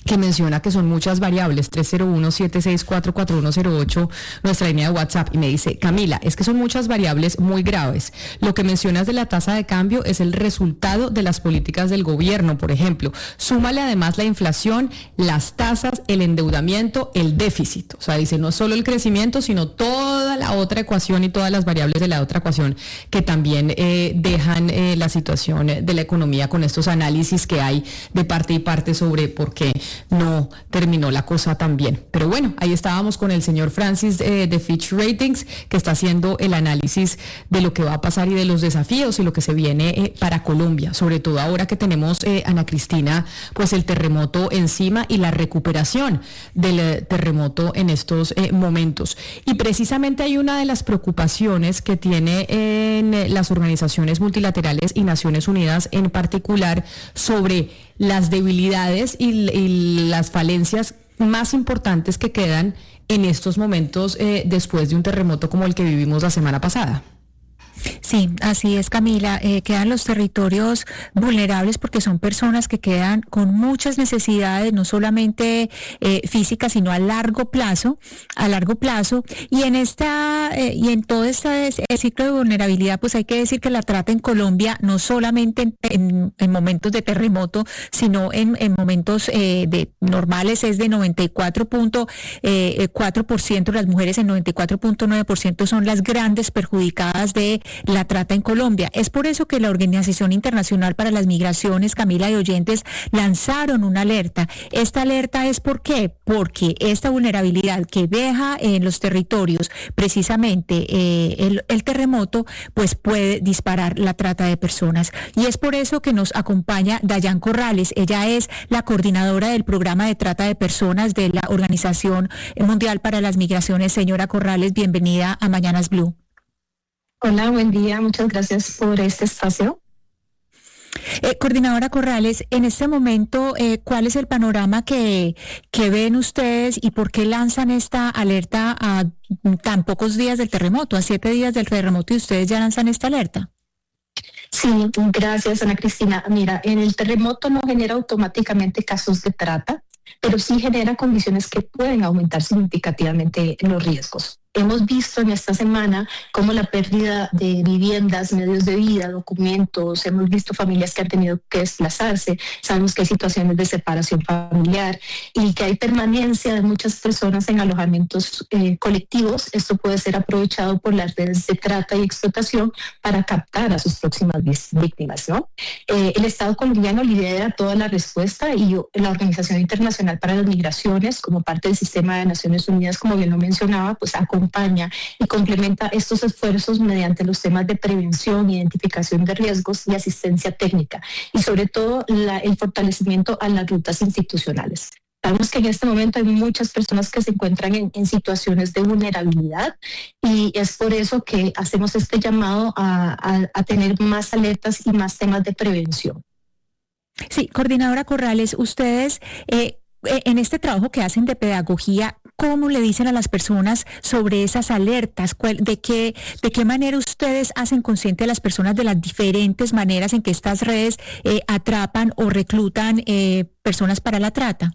que menciona que son muchas variables, tres cero uno, siete seis cuatro, cuatro uno cero ocho, nuestra línea de WhatsApp, y me dice, Camila, es que son muchas variables muy graves. Lo que mencionas de la tasa de cambio es el resultado de las políticas del gobierno, por ejemplo. Súmale además la inflación, las tasas, el endeudamiento, el déficit. O sea, dice, no solo el crecimiento, sino toda la otra ecuación y todas las variables de la otra ecuación que también eh, dejan eh, la situación de la economía con estos análisis que hay de parte y parte sobre por qué no terminó la cosa tan bien. Pero bueno, ahí estábamos con el señor Francis eh, de Fitch Ratings, que está haciendo el análisis de lo que va a pasar y de los desafíos y lo que se viene eh, para Colombia, sobre todo ahora que tenemos, eh, Ana Cristina, pues el terremoto encima y la recuperación del eh, terremoto en estos eh, momentos. Y precisamente hay una de las preocupaciones que tiene en eh, las organizaciones multilaterales y Naciones Unidas en particular sobre las debilidades y, y las falencias más importantes que quedan en estos momentos eh, después de un terremoto como el que vivimos la semana pasada. Sí, así es, Camila. Eh, quedan los territorios vulnerables porque son personas que quedan con muchas necesidades, no solamente eh, físicas, sino a largo plazo, a largo plazo. Y en esta eh, y en todo este ciclo de vulnerabilidad, pues hay que decir que la trata en Colombia no solamente en, en, en momentos de terremoto, sino en, en momentos eh, de normales es de noventa y cuatro punto cuatro por ciento, las mujeres en noventa y cuatro punto nueve por ciento son las grandes perjudicadas de la trata en Colombia. Es por eso que la Organización Internacional para las Migraciones, Camila y oyentes, lanzaron una alerta. Esta alerta es ¿por qué? Porque esta vulnerabilidad que deja en los territorios precisamente eh, el, el terremoto, pues puede disparar la trata de personas. Y es por eso que nos acompaña Dayan Corrales. Ella es la coordinadora del programa de trata de personas de la Organización Mundial para las Migraciones. Señora Corrales, bienvenida a Mañanas Blue. Hola, buen día. Muchas gracias por este espacio. Eh, coordinadora Corrales, en este momento, eh, ¿cuál es el panorama que, que ven ustedes y por qué lanzan esta alerta a tan pocos días del terremoto, a siete días del terremoto, y ustedes ya lanzan esta alerta? Sí, gracias, Ana Cristina. Mira, en el terremoto no genera automáticamente casos de trata, pero sí genera condiciones que pueden aumentar significativamente los riesgos. Hemos visto en esta semana cómo la pérdida de viviendas, medios de vida, documentos, hemos visto familias que han tenido que desplazarse, sabemos que hay situaciones de separación familiar y que hay permanencia de muchas personas en alojamientos eh, colectivos. Esto puede ser aprovechado por las redes de trata y explotación para captar a sus próximas víctimas, ¿no? Eh, el Estado colombiano lidera toda la respuesta y la Organización Internacional para las Migraciones, como parte del sistema de Naciones Unidas, como bien lo mencionaba, pues acompaña y complementa estos esfuerzos mediante los temas de prevención, identificación de riesgos y asistencia técnica, y sobre todo la, el fortalecimiento a las rutas institucionales. Sabemos que en este momento hay muchas personas que se encuentran en, en situaciones de vulnerabilidad y es por eso que hacemos este llamado a, a, a tener más alertas y más temas de prevención. Sí, coordinadora Corrales, ustedes eh, en este trabajo que hacen de pedagogía, ¿cómo le dicen a las personas sobre esas alertas? ¿De qué, de qué manera ustedes hacen consciente a las personas de las diferentes maneras en que estas redes eh, atrapan o reclutan eh, personas para la trata?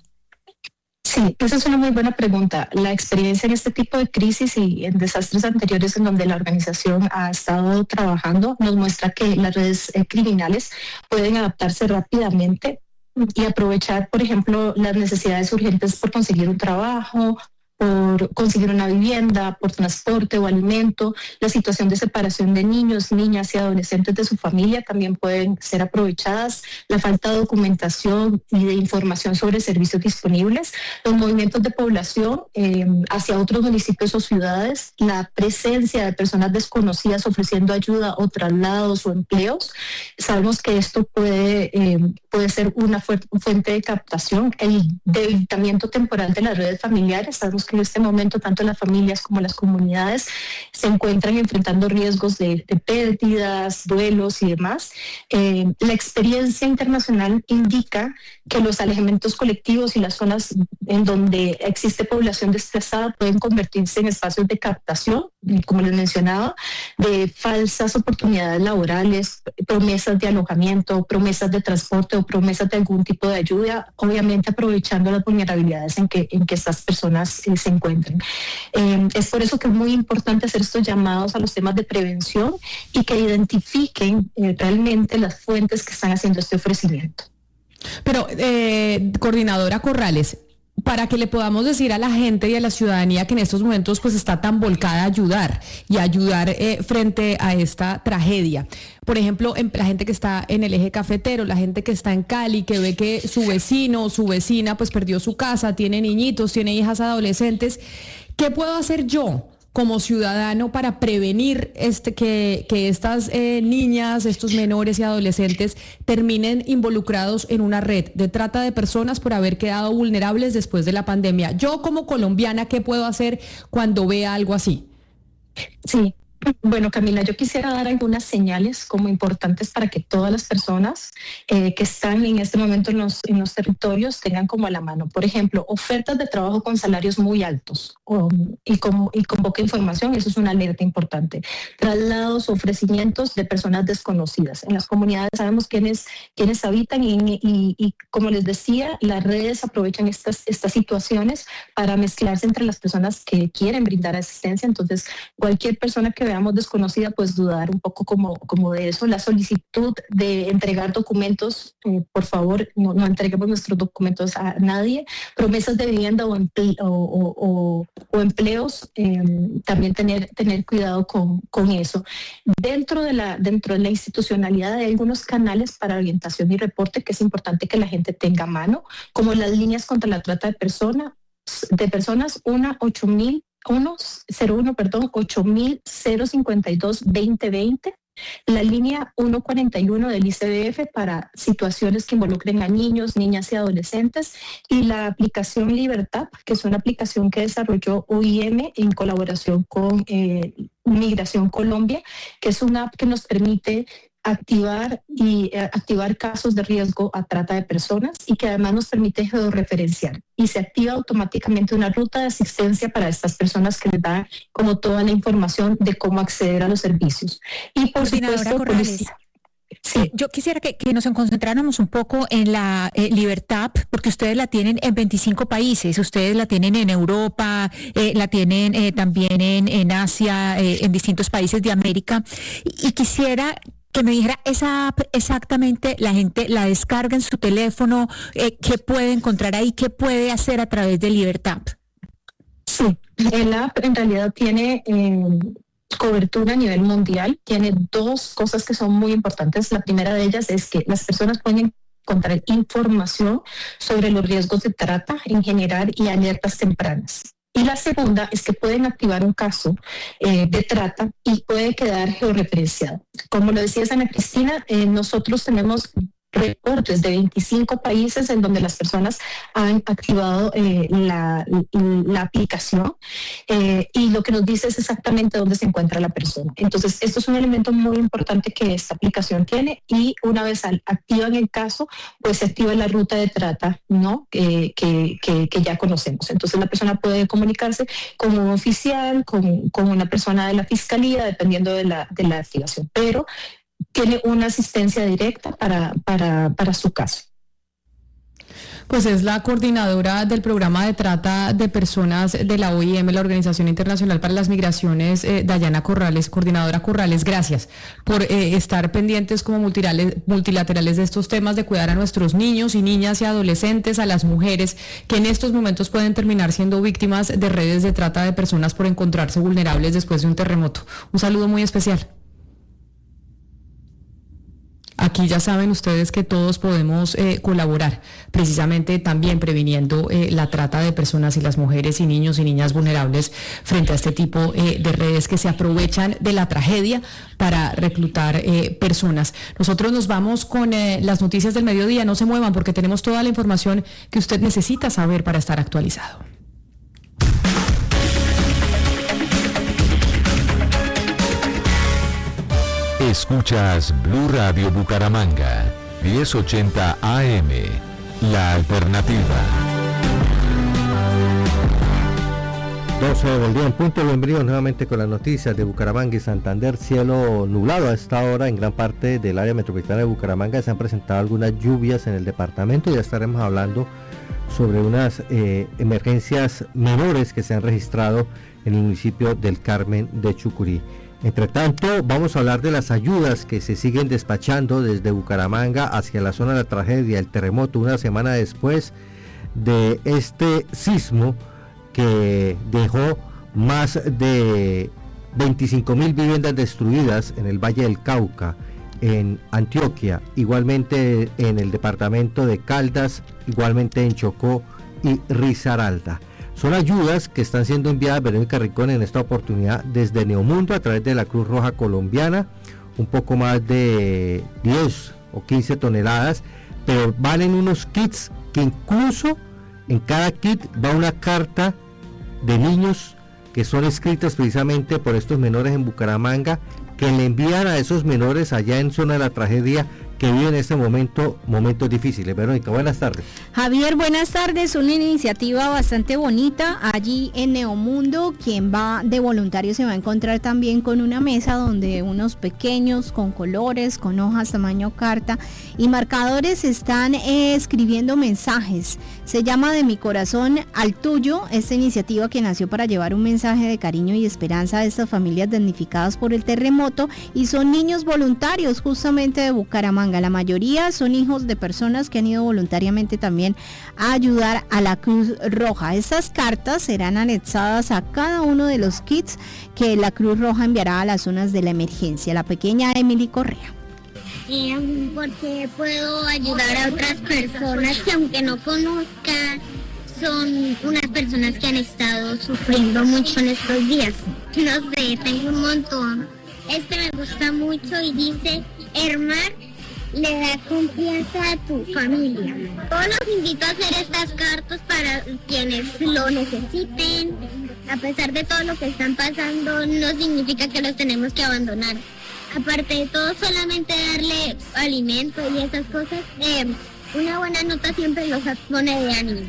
Sí, esa es una muy buena pregunta. La experiencia en este tipo de crisis y en desastres anteriores en donde la organización ha estado trabajando nos muestra que las redes eh, criminales pueden adaptarse rápidamente y aprovechar, por ejemplo, las necesidades urgentes por conseguir un trabajo, por conseguir una vivienda, por transporte o alimento. La situación de separación de niños, niñas y adolescentes de su familia también pueden ser aprovechadas. La falta de documentación y de información sobre servicios disponibles, los movimientos de población eh, hacia otros municipios o ciudades, la presencia de personas desconocidas ofreciendo ayuda o traslados o empleos. Sabemos que esto puede, eh, puede ser una fuente de captación. El debilitamiento temporal de las redes familiares, sabemos que en este momento tanto las familias como las comunidades se encuentran enfrentando riesgos de, de pérdidas, duelos y demás. Eh, la experiencia internacional indica que los alejamientos colectivos y las zonas en donde existe población desplazada pueden convertirse en espacios de captación, como les mencionaba, de falsas oportunidades laborales, promesas promesas de alojamiento, promesas de transporte o promesas de algún tipo de ayuda, obviamente aprovechando las vulnerabilidades en que, en que estas personas eh, se encuentren. Eh, es por eso que es muy importante hacer estos llamados a los temas de prevención y que identifiquen eh, realmente las fuentes que están haciendo este ofrecimiento. Pero, eh, coordinadora Corrales, para que le podamos decir a la gente y a la ciudadanía que en estos momentos pues está tan volcada a ayudar y a ayudar eh, frente a esta tragedia. Por ejemplo, en, la gente que está en el eje cafetero, la gente que está en Cali, que ve que su vecino o su vecina pues perdió su casa, tiene niñitos, tiene hijas adolescentes. ¿Qué puedo hacer yo como ciudadano para prevenir este, que, que estas eh, niñas, estos menores y adolescentes terminen involucrados en una red de trata de personas por haber quedado vulnerables después de la pandemia? Yo como colombiana, ¿qué puedo hacer cuando vea algo así? Sí. Bueno, Camila, yo quisiera dar algunas señales como importantes para que todas las personas eh, que están en este momento en los, en los territorios tengan como a la mano. Por ejemplo, ofertas de trabajo con salarios muy altos um, y, con, y con poca información, eso es una alerta importante. Traslados, ofrecimientos de personas desconocidas. En las comunidades sabemos quiénes, quiénes habitan y, y, y, como les decía, las redes aprovechan estas, estas situaciones para mezclarse entre las personas que quieren brindar asistencia. Entonces, cualquier persona que veamos desconocida, pues dudar un poco como, como de eso. La solicitud de entregar documentos, eh, por favor, no, no entreguemos nuestros documentos a nadie. Promesas de vivienda o, emple o, o, o, o empleos, eh, también tener, tener cuidado con, con eso. Dentro de, la, dentro de la institucionalidad hay algunos canales para orientación y reporte que es importante que la gente tenga a mano, como las líneas contra la trata de personas, de personas, una, ocho mil, uno, cero uno, perdón, ocho mil cincuenta y dos veinte veinte, la línea ciento cuarenta y uno del I C B F para situaciones que involucren a niños, niñas y adolescentes, y la aplicación Libertad, que es una aplicación que desarrolló O I M en colaboración con eh, Migración Colombia, que es una app que nos permite activar y eh, activar casos de riesgo a trata de personas y que además nos permite georreferenciar, y se activa automáticamente una ruta de asistencia para estas personas que les da como toda la información de cómo acceder a los servicios. Y por supuesto, policía. Sí, yo quisiera que, que nos concentráramos un poco en la eh, Libertad, porque ustedes la tienen en veinticinco países, ustedes la tienen en Europa, eh, la tienen eh, también en, en Asia, eh, en distintos países de América, y, y quisiera que me dijera esa app exactamente, la gente la descarga en su teléfono, eh, qué puede encontrar ahí, qué puede hacer a través de Libertad. Sí, el app en realidad tiene eh, cobertura a nivel mundial, tiene dos cosas que son muy importantes. La primera de ellas es que las personas pueden encontrar información sobre los riesgos de trata en general y alertas tempranas. Y la segunda es que pueden activar un caso eh, de trata y puede quedar georreferenciado. Como lo decía Ana Cristina, eh, nosotros tenemos reportes de veinticinco países en donde las personas han activado eh, la, la aplicación eh, y lo que nos dice es exactamente dónde se encuentra la persona. Entonces, esto es un elemento muy importante que esta aplicación tiene, y una vez al, activan el caso, pues se activa la ruta de trata, ¿no? Eh, que, que, que ya conocemos. Entonces, la persona puede comunicarse con un oficial, con, con una persona de la fiscalía, dependiendo de la, de la activación, pero tiene una asistencia directa para, para, para su caso. Pues es la coordinadora del programa de trata de personas de la O I M, la Organización Internacional para las Migraciones, eh, Dayana Corrales. Coordinadora Corrales, gracias por eh, estar pendientes como multilaterales, multilaterales de estos temas, de cuidar a nuestros niños y niñas y adolescentes, a las mujeres que en estos momentos pueden terminar siendo víctimas de redes de trata de personas por encontrarse vulnerables después de un terremoto. Un saludo muy especial. Aquí ya saben ustedes que todos podemos eh, colaborar, precisamente también previniendo eh, la trata de personas y las mujeres y niños y niñas vulnerables frente a este tipo eh, de redes que se aprovechan de la tragedia para reclutar eh, personas. Nosotros nos vamos con eh, las noticias del mediodía. No se muevan porque tenemos toda la información que usted necesita saber para estar actualizado. Escuchas Blue Radio Bucaramanga, diez ochenta A M, La Alternativa. doce del día en punto, bienvenidos nuevamente con las noticias de Bucaramanga y Santander. Cielo nublado a esta hora en gran parte del área metropolitana de Bucaramanga. Se han presentado algunas lluvias en el departamento y ya estaremos hablando sobre unas eh, emergencias menores que se han registrado en el municipio del Carmen de Chucurí. Entre tanto, vamos a hablar de las ayudas que se siguen despachando desde Bucaramanga hacia la zona de la tragedia, el terremoto, una semana después de este sismo que dejó más de veinticinco mil viviendas destruidas en el Valle del Cauca, en Antioquia, igualmente en el departamento de Caldas, igualmente en Chocó y Risaralda. Son ayudas que están siendo enviadas, Verónica Ricón, en esta oportunidad desde Neomundo a través de la Cruz Roja Colombiana, un poco más de diez o quince toneladas, pero valen unos kits que incluso en cada kit va una carta de niños que son escritas precisamente por estos menores en Bucaramanga, que le envían a esos menores allá en zona de la tragedia que viven en este momento, momentos difíciles. Verónica, buenas tardes. Javier, buenas tardes. Una iniciativa bastante bonita allí en Neomundo. Quien va de voluntario se va a encontrar también con una mesa donde unos pequeños con colores, con hojas tamaño carta y marcadores están eh, escribiendo mensajes. Se llama De mi corazón al tuyo, esta iniciativa que nació para llevar un mensaje de cariño y esperanza a estas familias damnificadas por el terremoto, y son niños voluntarios justamente de Bucaramanga. La mayoría son hijos de personas que han ido voluntariamente también a ayudar a la Cruz Roja. Estas cartas serán anexadas a cada uno de los kits que la Cruz Roja enviará a las zonas de la emergencia. La pequeña Emily Correa. Eh, porque puedo ayudar a otras personas que aunque no conozcan, son unas personas que han estado sufriendo mucho en estos días. No sé, tengo un montón. Este me gusta mucho y dice: Hermar le da confianza a tu familia. Todos los invito a hacer estas cartas para quienes lo necesiten. A pesar de todo lo que están pasando, no significa que los tenemos que abandonar. Aparte de todo, solamente darle alimento y esas cosas, eh, una buena nota siempre los pone de ánimo.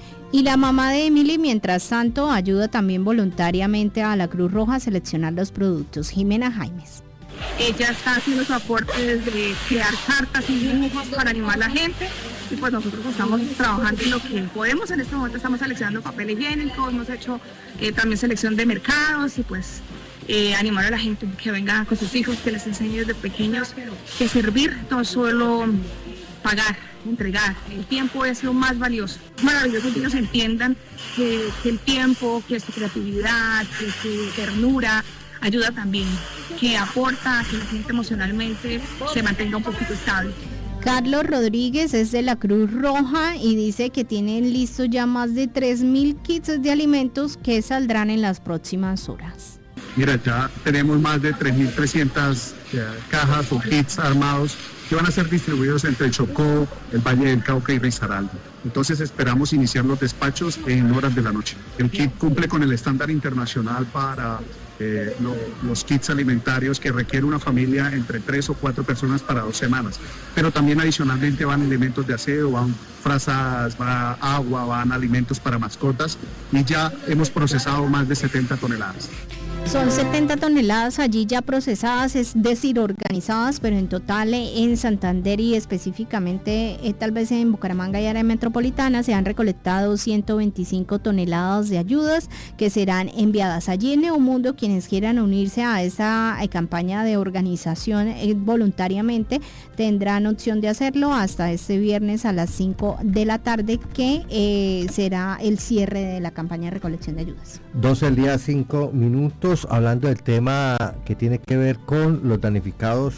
Y la mamá de Emily, mientras tanto, ayuda también voluntariamente a la Cruz Roja a seleccionar los productos. Jimena Jaimes. Ella está haciendo su aporte desde crear cartas y dibujos para animar a la gente, y pues nosotros estamos trabajando en lo que podemos. En este momento estamos seleccionando papel higiénico, hemos hecho eh, también selección de mercados y pues eh, animar a la gente que venga con sus hijos, que les enseñe desde pequeños que servir no solo pagar, entregar, el tiempo es lo más valioso. Es maravilloso que ellos entiendan que, que el tiempo, que su creatividad, que su ternura ayuda también, que aporta a que la gente emocionalmente se mantenga un poquito estable. Carlos Rodríguez es de la Cruz Roja y dice que tienen listos ya más de tres mil kits de alimentos que saldrán en las próximas horas. Mira, ya tenemos más de tres mil trescientas eh, cajas o kits armados que van a ser distribuidos entre Chocó, el Valle del Cauca y Risaralda. Entonces esperamos iniciar los despachos en horas de la noche. El kit cumple con el estándar internacional para eh, lo, los kits alimentarios que requiere una familia entre tres o cuatro personas para dos semanas. Pero también adicionalmente van elementos de aseo, van frazadas, va agua, van alimentos para mascotas, y ya hemos procesado más de setenta toneladas. Son setenta toneladas allí ya procesadas, es decir, organizadas, pero en total eh, en Santander y específicamente eh, tal vez en Bucaramanga y área metropolitana se han recolectado ciento veinticinco toneladas de ayudas que serán enviadas allí en Neomundo. Quienes quieran unirse a esa eh, campaña de organización eh, voluntariamente tendrán opción de hacerlo hasta este viernes a las cinco de la tarde, que eh, será el cierre de la campaña de recolección de ayudas. doce del día, cinco minutos. Hablando del tema que tiene que ver con los damnificados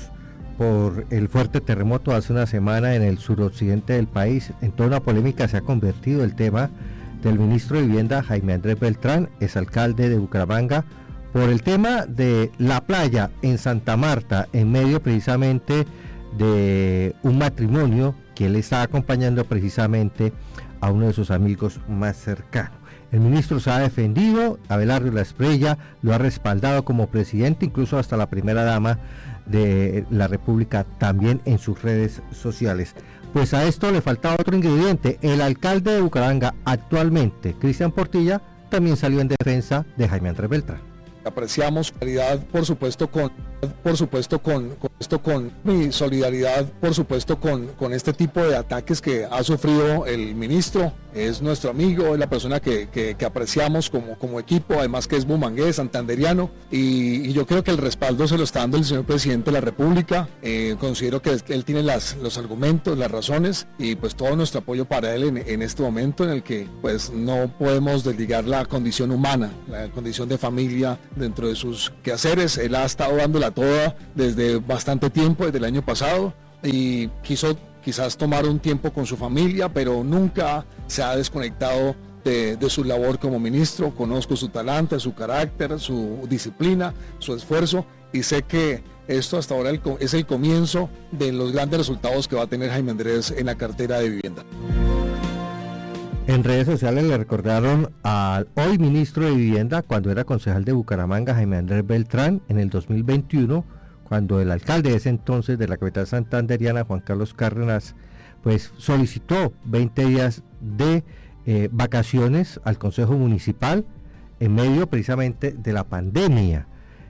por el fuerte terremoto hace una semana en el suroccidente del país. En toda una polémica se ha convertido el tema del ministro de Vivienda, Jaime Andrés Beltrán, exalcalde de Bucaramanga, por el tema de la playa en Santa Marta, en medio precisamente de un matrimonio que él está acompañando precisamente a uno de sus amigos más cercanos. El ministro se ha defendido, Abelardo La Espriella lo ha respaldado como presidente, incluso hasta la primera dama de la República también en sus redes sociales. Pues a esto le faltaba otro ingrediente. El alcalde de Bucaramanga actualmente, Cristian Portilla, también salió en defensa de Jaime Andrés Beltrán. Apreciamos solidaridad, por supuesto, con, por supuesto, con, con esto, con mi solidaridad, por supuesto, con, con este tipo de ataques que ha sufrido el ministro. Es nuestro amigo, es la persona que, que, que apreciamos como, como equipo, además que es bumangués, santanderiano, y, y yo creo que el respaldo se lo está dando el señor presidente de la República. Eh, considero que él tiene las, los argumentos, las razones, y pues todo nuestro apoyo para él en, en este momento en el que pues no podemos desligar la condición humana, la condición de familia dentro de sus quehaceres. Él ha estado dándola toda desde bastante tiempo, desde el año pasado, y quiso quizás tomar un tiempo con su familia, pero nunca se ha desconectado de, de su labor como ministro. Conozco su talante, su carácter, su disciplina, su esfuerzo, y sé que esto hasta ahora es el comienzo de los grandes resultados que va a tener Jaime Andrés en la cartera de vivienda. En redes sociales le recordaron al hoy ministro de Vivienda, cuando era concejal de Bucaramanga, Jaime Andrés Beltrán, en el dos mil veintiuno, cuando el alcalde de ese entonces de la capital santanderiana, Juan Carlos Cárdenas, pues solicitó veinte días de eh, vacaciones al Consejo Municipal en medio precisamente de la pandemia.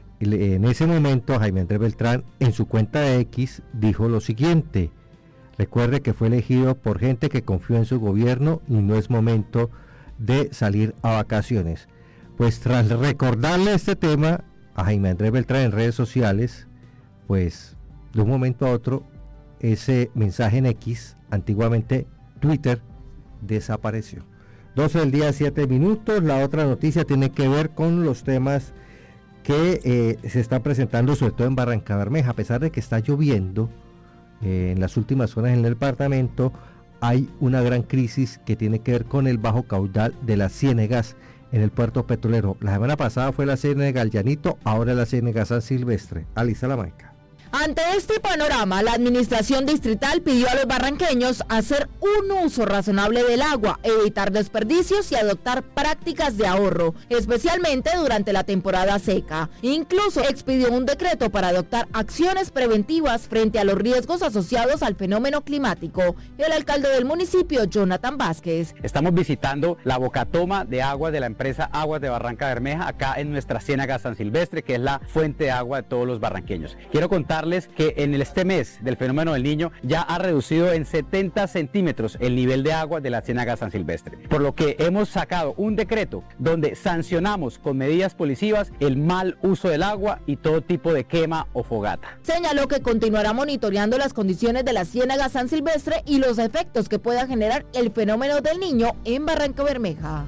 En ese momento Jaime Andrés Beltrán en su cuenta de X dijo lo siguiente: recuerde que fue elegido por gente que confió en su gobierno y no es momento de salir a vacaciones. Pues tras recordarle este tema a Jaime Andrés Beltrán en redes sociales, pues de un momento a otro ese mensaje en X, antiguamente Twitter, desapareció. doce del día, siete minutos. La otra noticia tiene que ver con los temas que eh, se están presentando sobre todo en Barrancabermeja. A pesar de que está lloviendo eh, en las últimas horas en el departamento, hay una gran crisis que tiene que ver con el bajo caudal de las ciénegas en el puerto petrolero. La semana pasada fue la ciénega El Llanito, ahora la ciénega San Silvestre. Ali Salamanca. Ante este panorama, la administración distrital pidió a los barranqueños hacer un uso razonable del agua, evitar desperdicios y adoptar prácticas de ahorro, especialmente durante la temporada seca. Incluso expidió un decreto para adoptar acciones preventivas frente a los riesgos asociados al fenómeno climático. El alcalde del municipio, Jonathan Vázquez. Estamos visitando la bocatoma de agua de la empresa Aguas de Barrancabermeja, acá en nuestra ciénaga San Silvestre, que es la fuente de agua de todos los barranqueños. Quiero contar que en este mes del fenómeno del Niño ya ha reducido en setenta centímetros el nivel de agua de la ciénaga San Silvestre, por lo que hemos sacado un decreto donde sancionamos con medidas policivas el mal uso del agua y todo tipo de quema o fogata. Señaló que continuará monitoreando las condiciones de la ciénaga San Silvestre y los efectos que pueda generar el fenómeno del Niño en Barrancabermeja.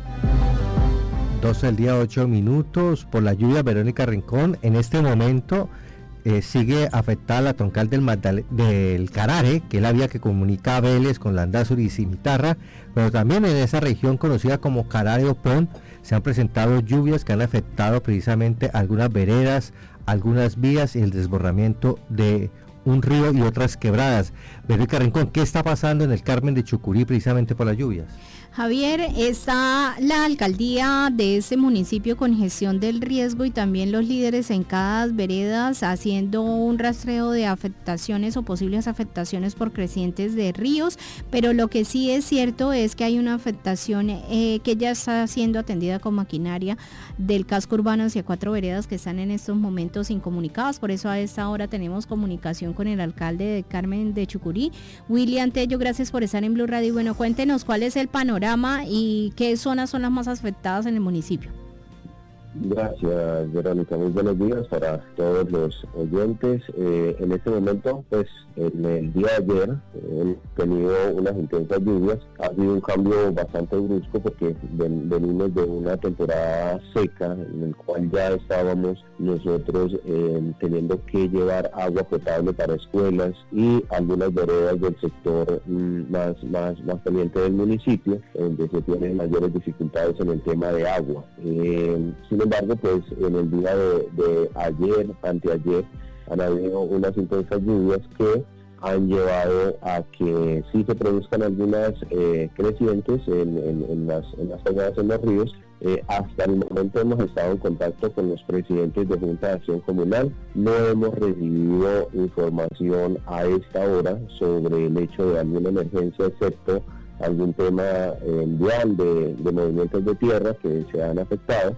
doce del día, ocho minutos. Por la lluvia, Verónica Rincón, en este momento Eh, sigue afectada la troncal del, Magdale, del Carare, que es la vía que comunica a Vélez con Landazuri y Cimitarra, pero también en esa región conocida como Carare Opón se han presentado lluvias que han afectado precisamente algunas veredas, algunas vías y el desbordamiento de un río y otras quebradas. Verónica Rincón, ¿qué está pasando en el Carmen de Chucurí precisamente por las lluvias? Javier, está la alcaldía de ese municipio con gestión del riesgo y también los líderes en cada veredas haciendo un rastreo de afectaciones o posibles afectaciones por crecientes de ríos, pero lo que sí es cierto es que hay una afectación eh, que ya está siendo atendida con maquinaria del casco urbano hacia cuatro veredas que están en estos momentos incomunicadas. Por eso a esta hora tenemos comunicación con el alcalde de Carmen de Chucurí, William Tello. Gracias por estar en Blue Radio. Bueno, cuéntenos cuál es el panorama y qué zonas son las más afectadas en el municipio. Gracias, Verónica. Muy buenos días para todos los oyentes. Eh, en este momento, pues, en el día de ayer eh, hemos tenido unas intensas lluvias. Ha sido un cambio bastante brusco porque ven, venimos de una temporada seca en el cual ya estábamos nosotros eh, teniendo que llevar agua potable para escuelas y algunas veredas del sector mm, más, más, más pendiente del municipio, donde se tienen mayores dificultades en el tema de agua. Eh, sin embargo, pues en el día de, de ayer, anteayer, han habido unas intensas lluvias que han llevado a que sí se produzcan algunas eh, crecientes en, en, en las en las cañadas en los ríos. Eh, hasta el momento hemos estado en contacto con los presidentes de Junta de Acción Comunal. No hemos recibido información a esta hora sobre el hecho de alguna emergencia, excepto algún tema eh, vial de, de movimientos de tierra que se han afectado.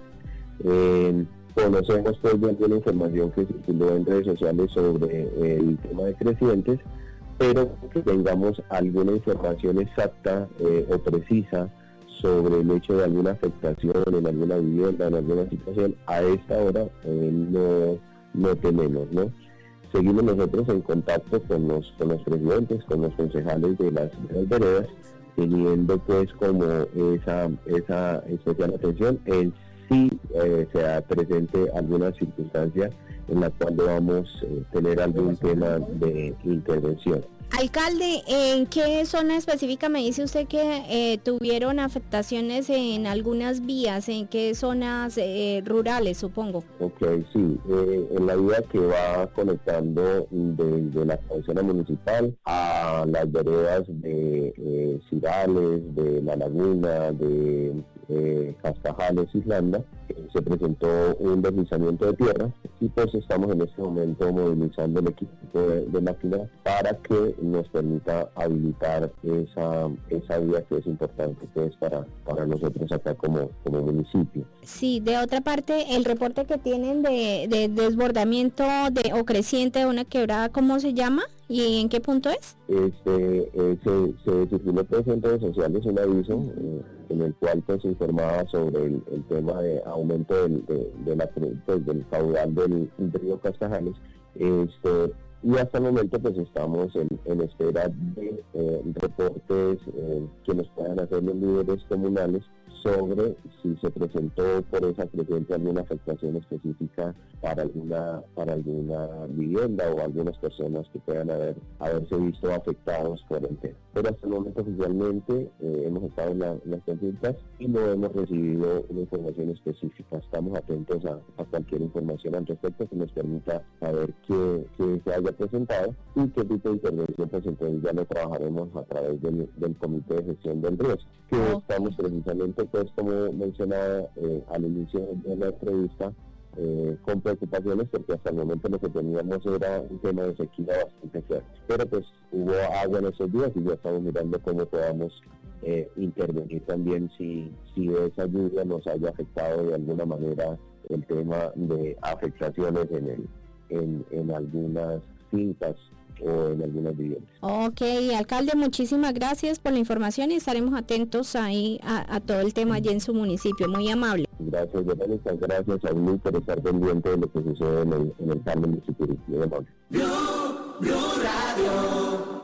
Eh, conocemos pues de alguna información que circuló en redes sociales sobre el tema de crecientes, pero que tengamos alguna información exacta eh, o precisa sobre el hecho de alguna afectación en alguna vivienda, en alguna situación, a esta hora eh, no, no tenemos, ¿no? Seguimos nosotros en contacto con los, con los presidentes, con los concejales de las, de las veredas, teniendo pues como esa, esa especial atención en si eh, sea presente alguna circunstancia en la cual debamos eh, tener algún tema de intervención. Alcalde, ¿en qué zona específica me dice usted que eh, tuvieron afectaciones en algunas vías? ¿En qué zonas eh, rurales, supongo? Ok, sí, eh, en la vía que va conectando desde la cabecera municipal a las veredas de eh, Cirales, de La Laguna, de eh, Cascajales, Islanda, eh, se presentó un deslizamiento de tierra y pues estamos en este momento movilizando el equipo de, de máquinas para que nos permita habilitar esa, esa vía que es importante pues para, para nosotros acá como, como municipio. Sí, de otra parte, el reporte que tienen de, de desbordamiento de, o creciente de una quebrada, ¿cómo se llama? ¿Y en qué punto es? Este, eh, se, se circuló pues en redes sociales un aviso eh, en el cual pues se informaba sobre el, el tema de aumento del, de, de la, pues, del caudal del, del río Cascajales. Este, y hasta el momento pues estamos en, en espera de eh, reportes eh, que nos puedan hacer los líderes comunales sobre si se presentó por esa creciente alguna afectación específica para alguna para alguna vivienda o algunas personas que puedan haber haberse visto afectados por el tema. Pero hasta el momento oficialmente eh, hemos estado en, la, en las consultas y no hemos recibido una información específica. Estamos atentos a, a cualquier información al respecto que nos permita saber qué, qué se haya presentado y qué tipo de intervención, pues entonces ya lo trabajaremos a través del, del Comité de Gestión del Riesgo, que oh. estamos precisamente pues como mencionaba eh, al inicio de la entrevista, eh, con preocupaciones porque hasta el momento lo que teníamos era un tema de sequía bastante fuerte, pero pues hubo agua en esos días y ya estamos mirando cómo podamos eh, intervenir también si, si esa lluvia nos haya afectado de alguna manera el tema de afectaciones en, el, en, en algunas fincas o en algunas viviendas. Ok, alcalde, muchísimas gracias por la información y estaremos atentos ahí a, a todo el tema allí en su municipio. Muy amable. Gracias, Verónica. Gracias a mí por estar pendiente de lo que sucede en el, en el panel de Security. Muy amable. Blue, Blue Radio.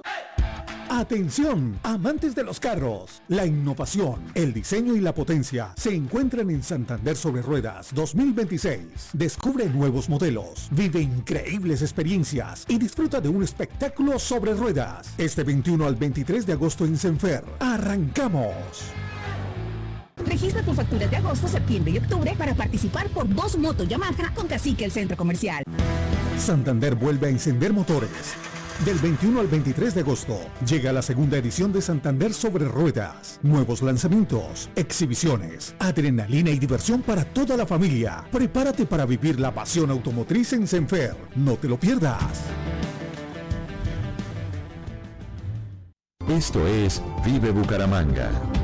Atención, amantes de los carros. La innovación, el diseño y la potencia se encuentran en Santander sobre Ruedas dos mil veintiséis. Descubre nuevos modelos, vive increíbles experiencias y disfruta de un espectáculo sobre ruedas. Este veintiuno al veintitrés de agosto en Senfer. ¡Arrancamos! Registra tus facturas de agosto, septiembre y octubre para participar por dos motos Yamaha con Cacique el Centro Comercial. Santander vuelve a encender motores. Del veintiuno al veintitrés de agosto llega la segunda edición de Santander sobre Ruedas. Nuevos lanzamientos, exhibiciones, adrenalina y diversión para toda la familia. Prepárate para vivir la pasión automotriz en Senfer. No te lo pierdas. Esto es Vive Bucaramanga.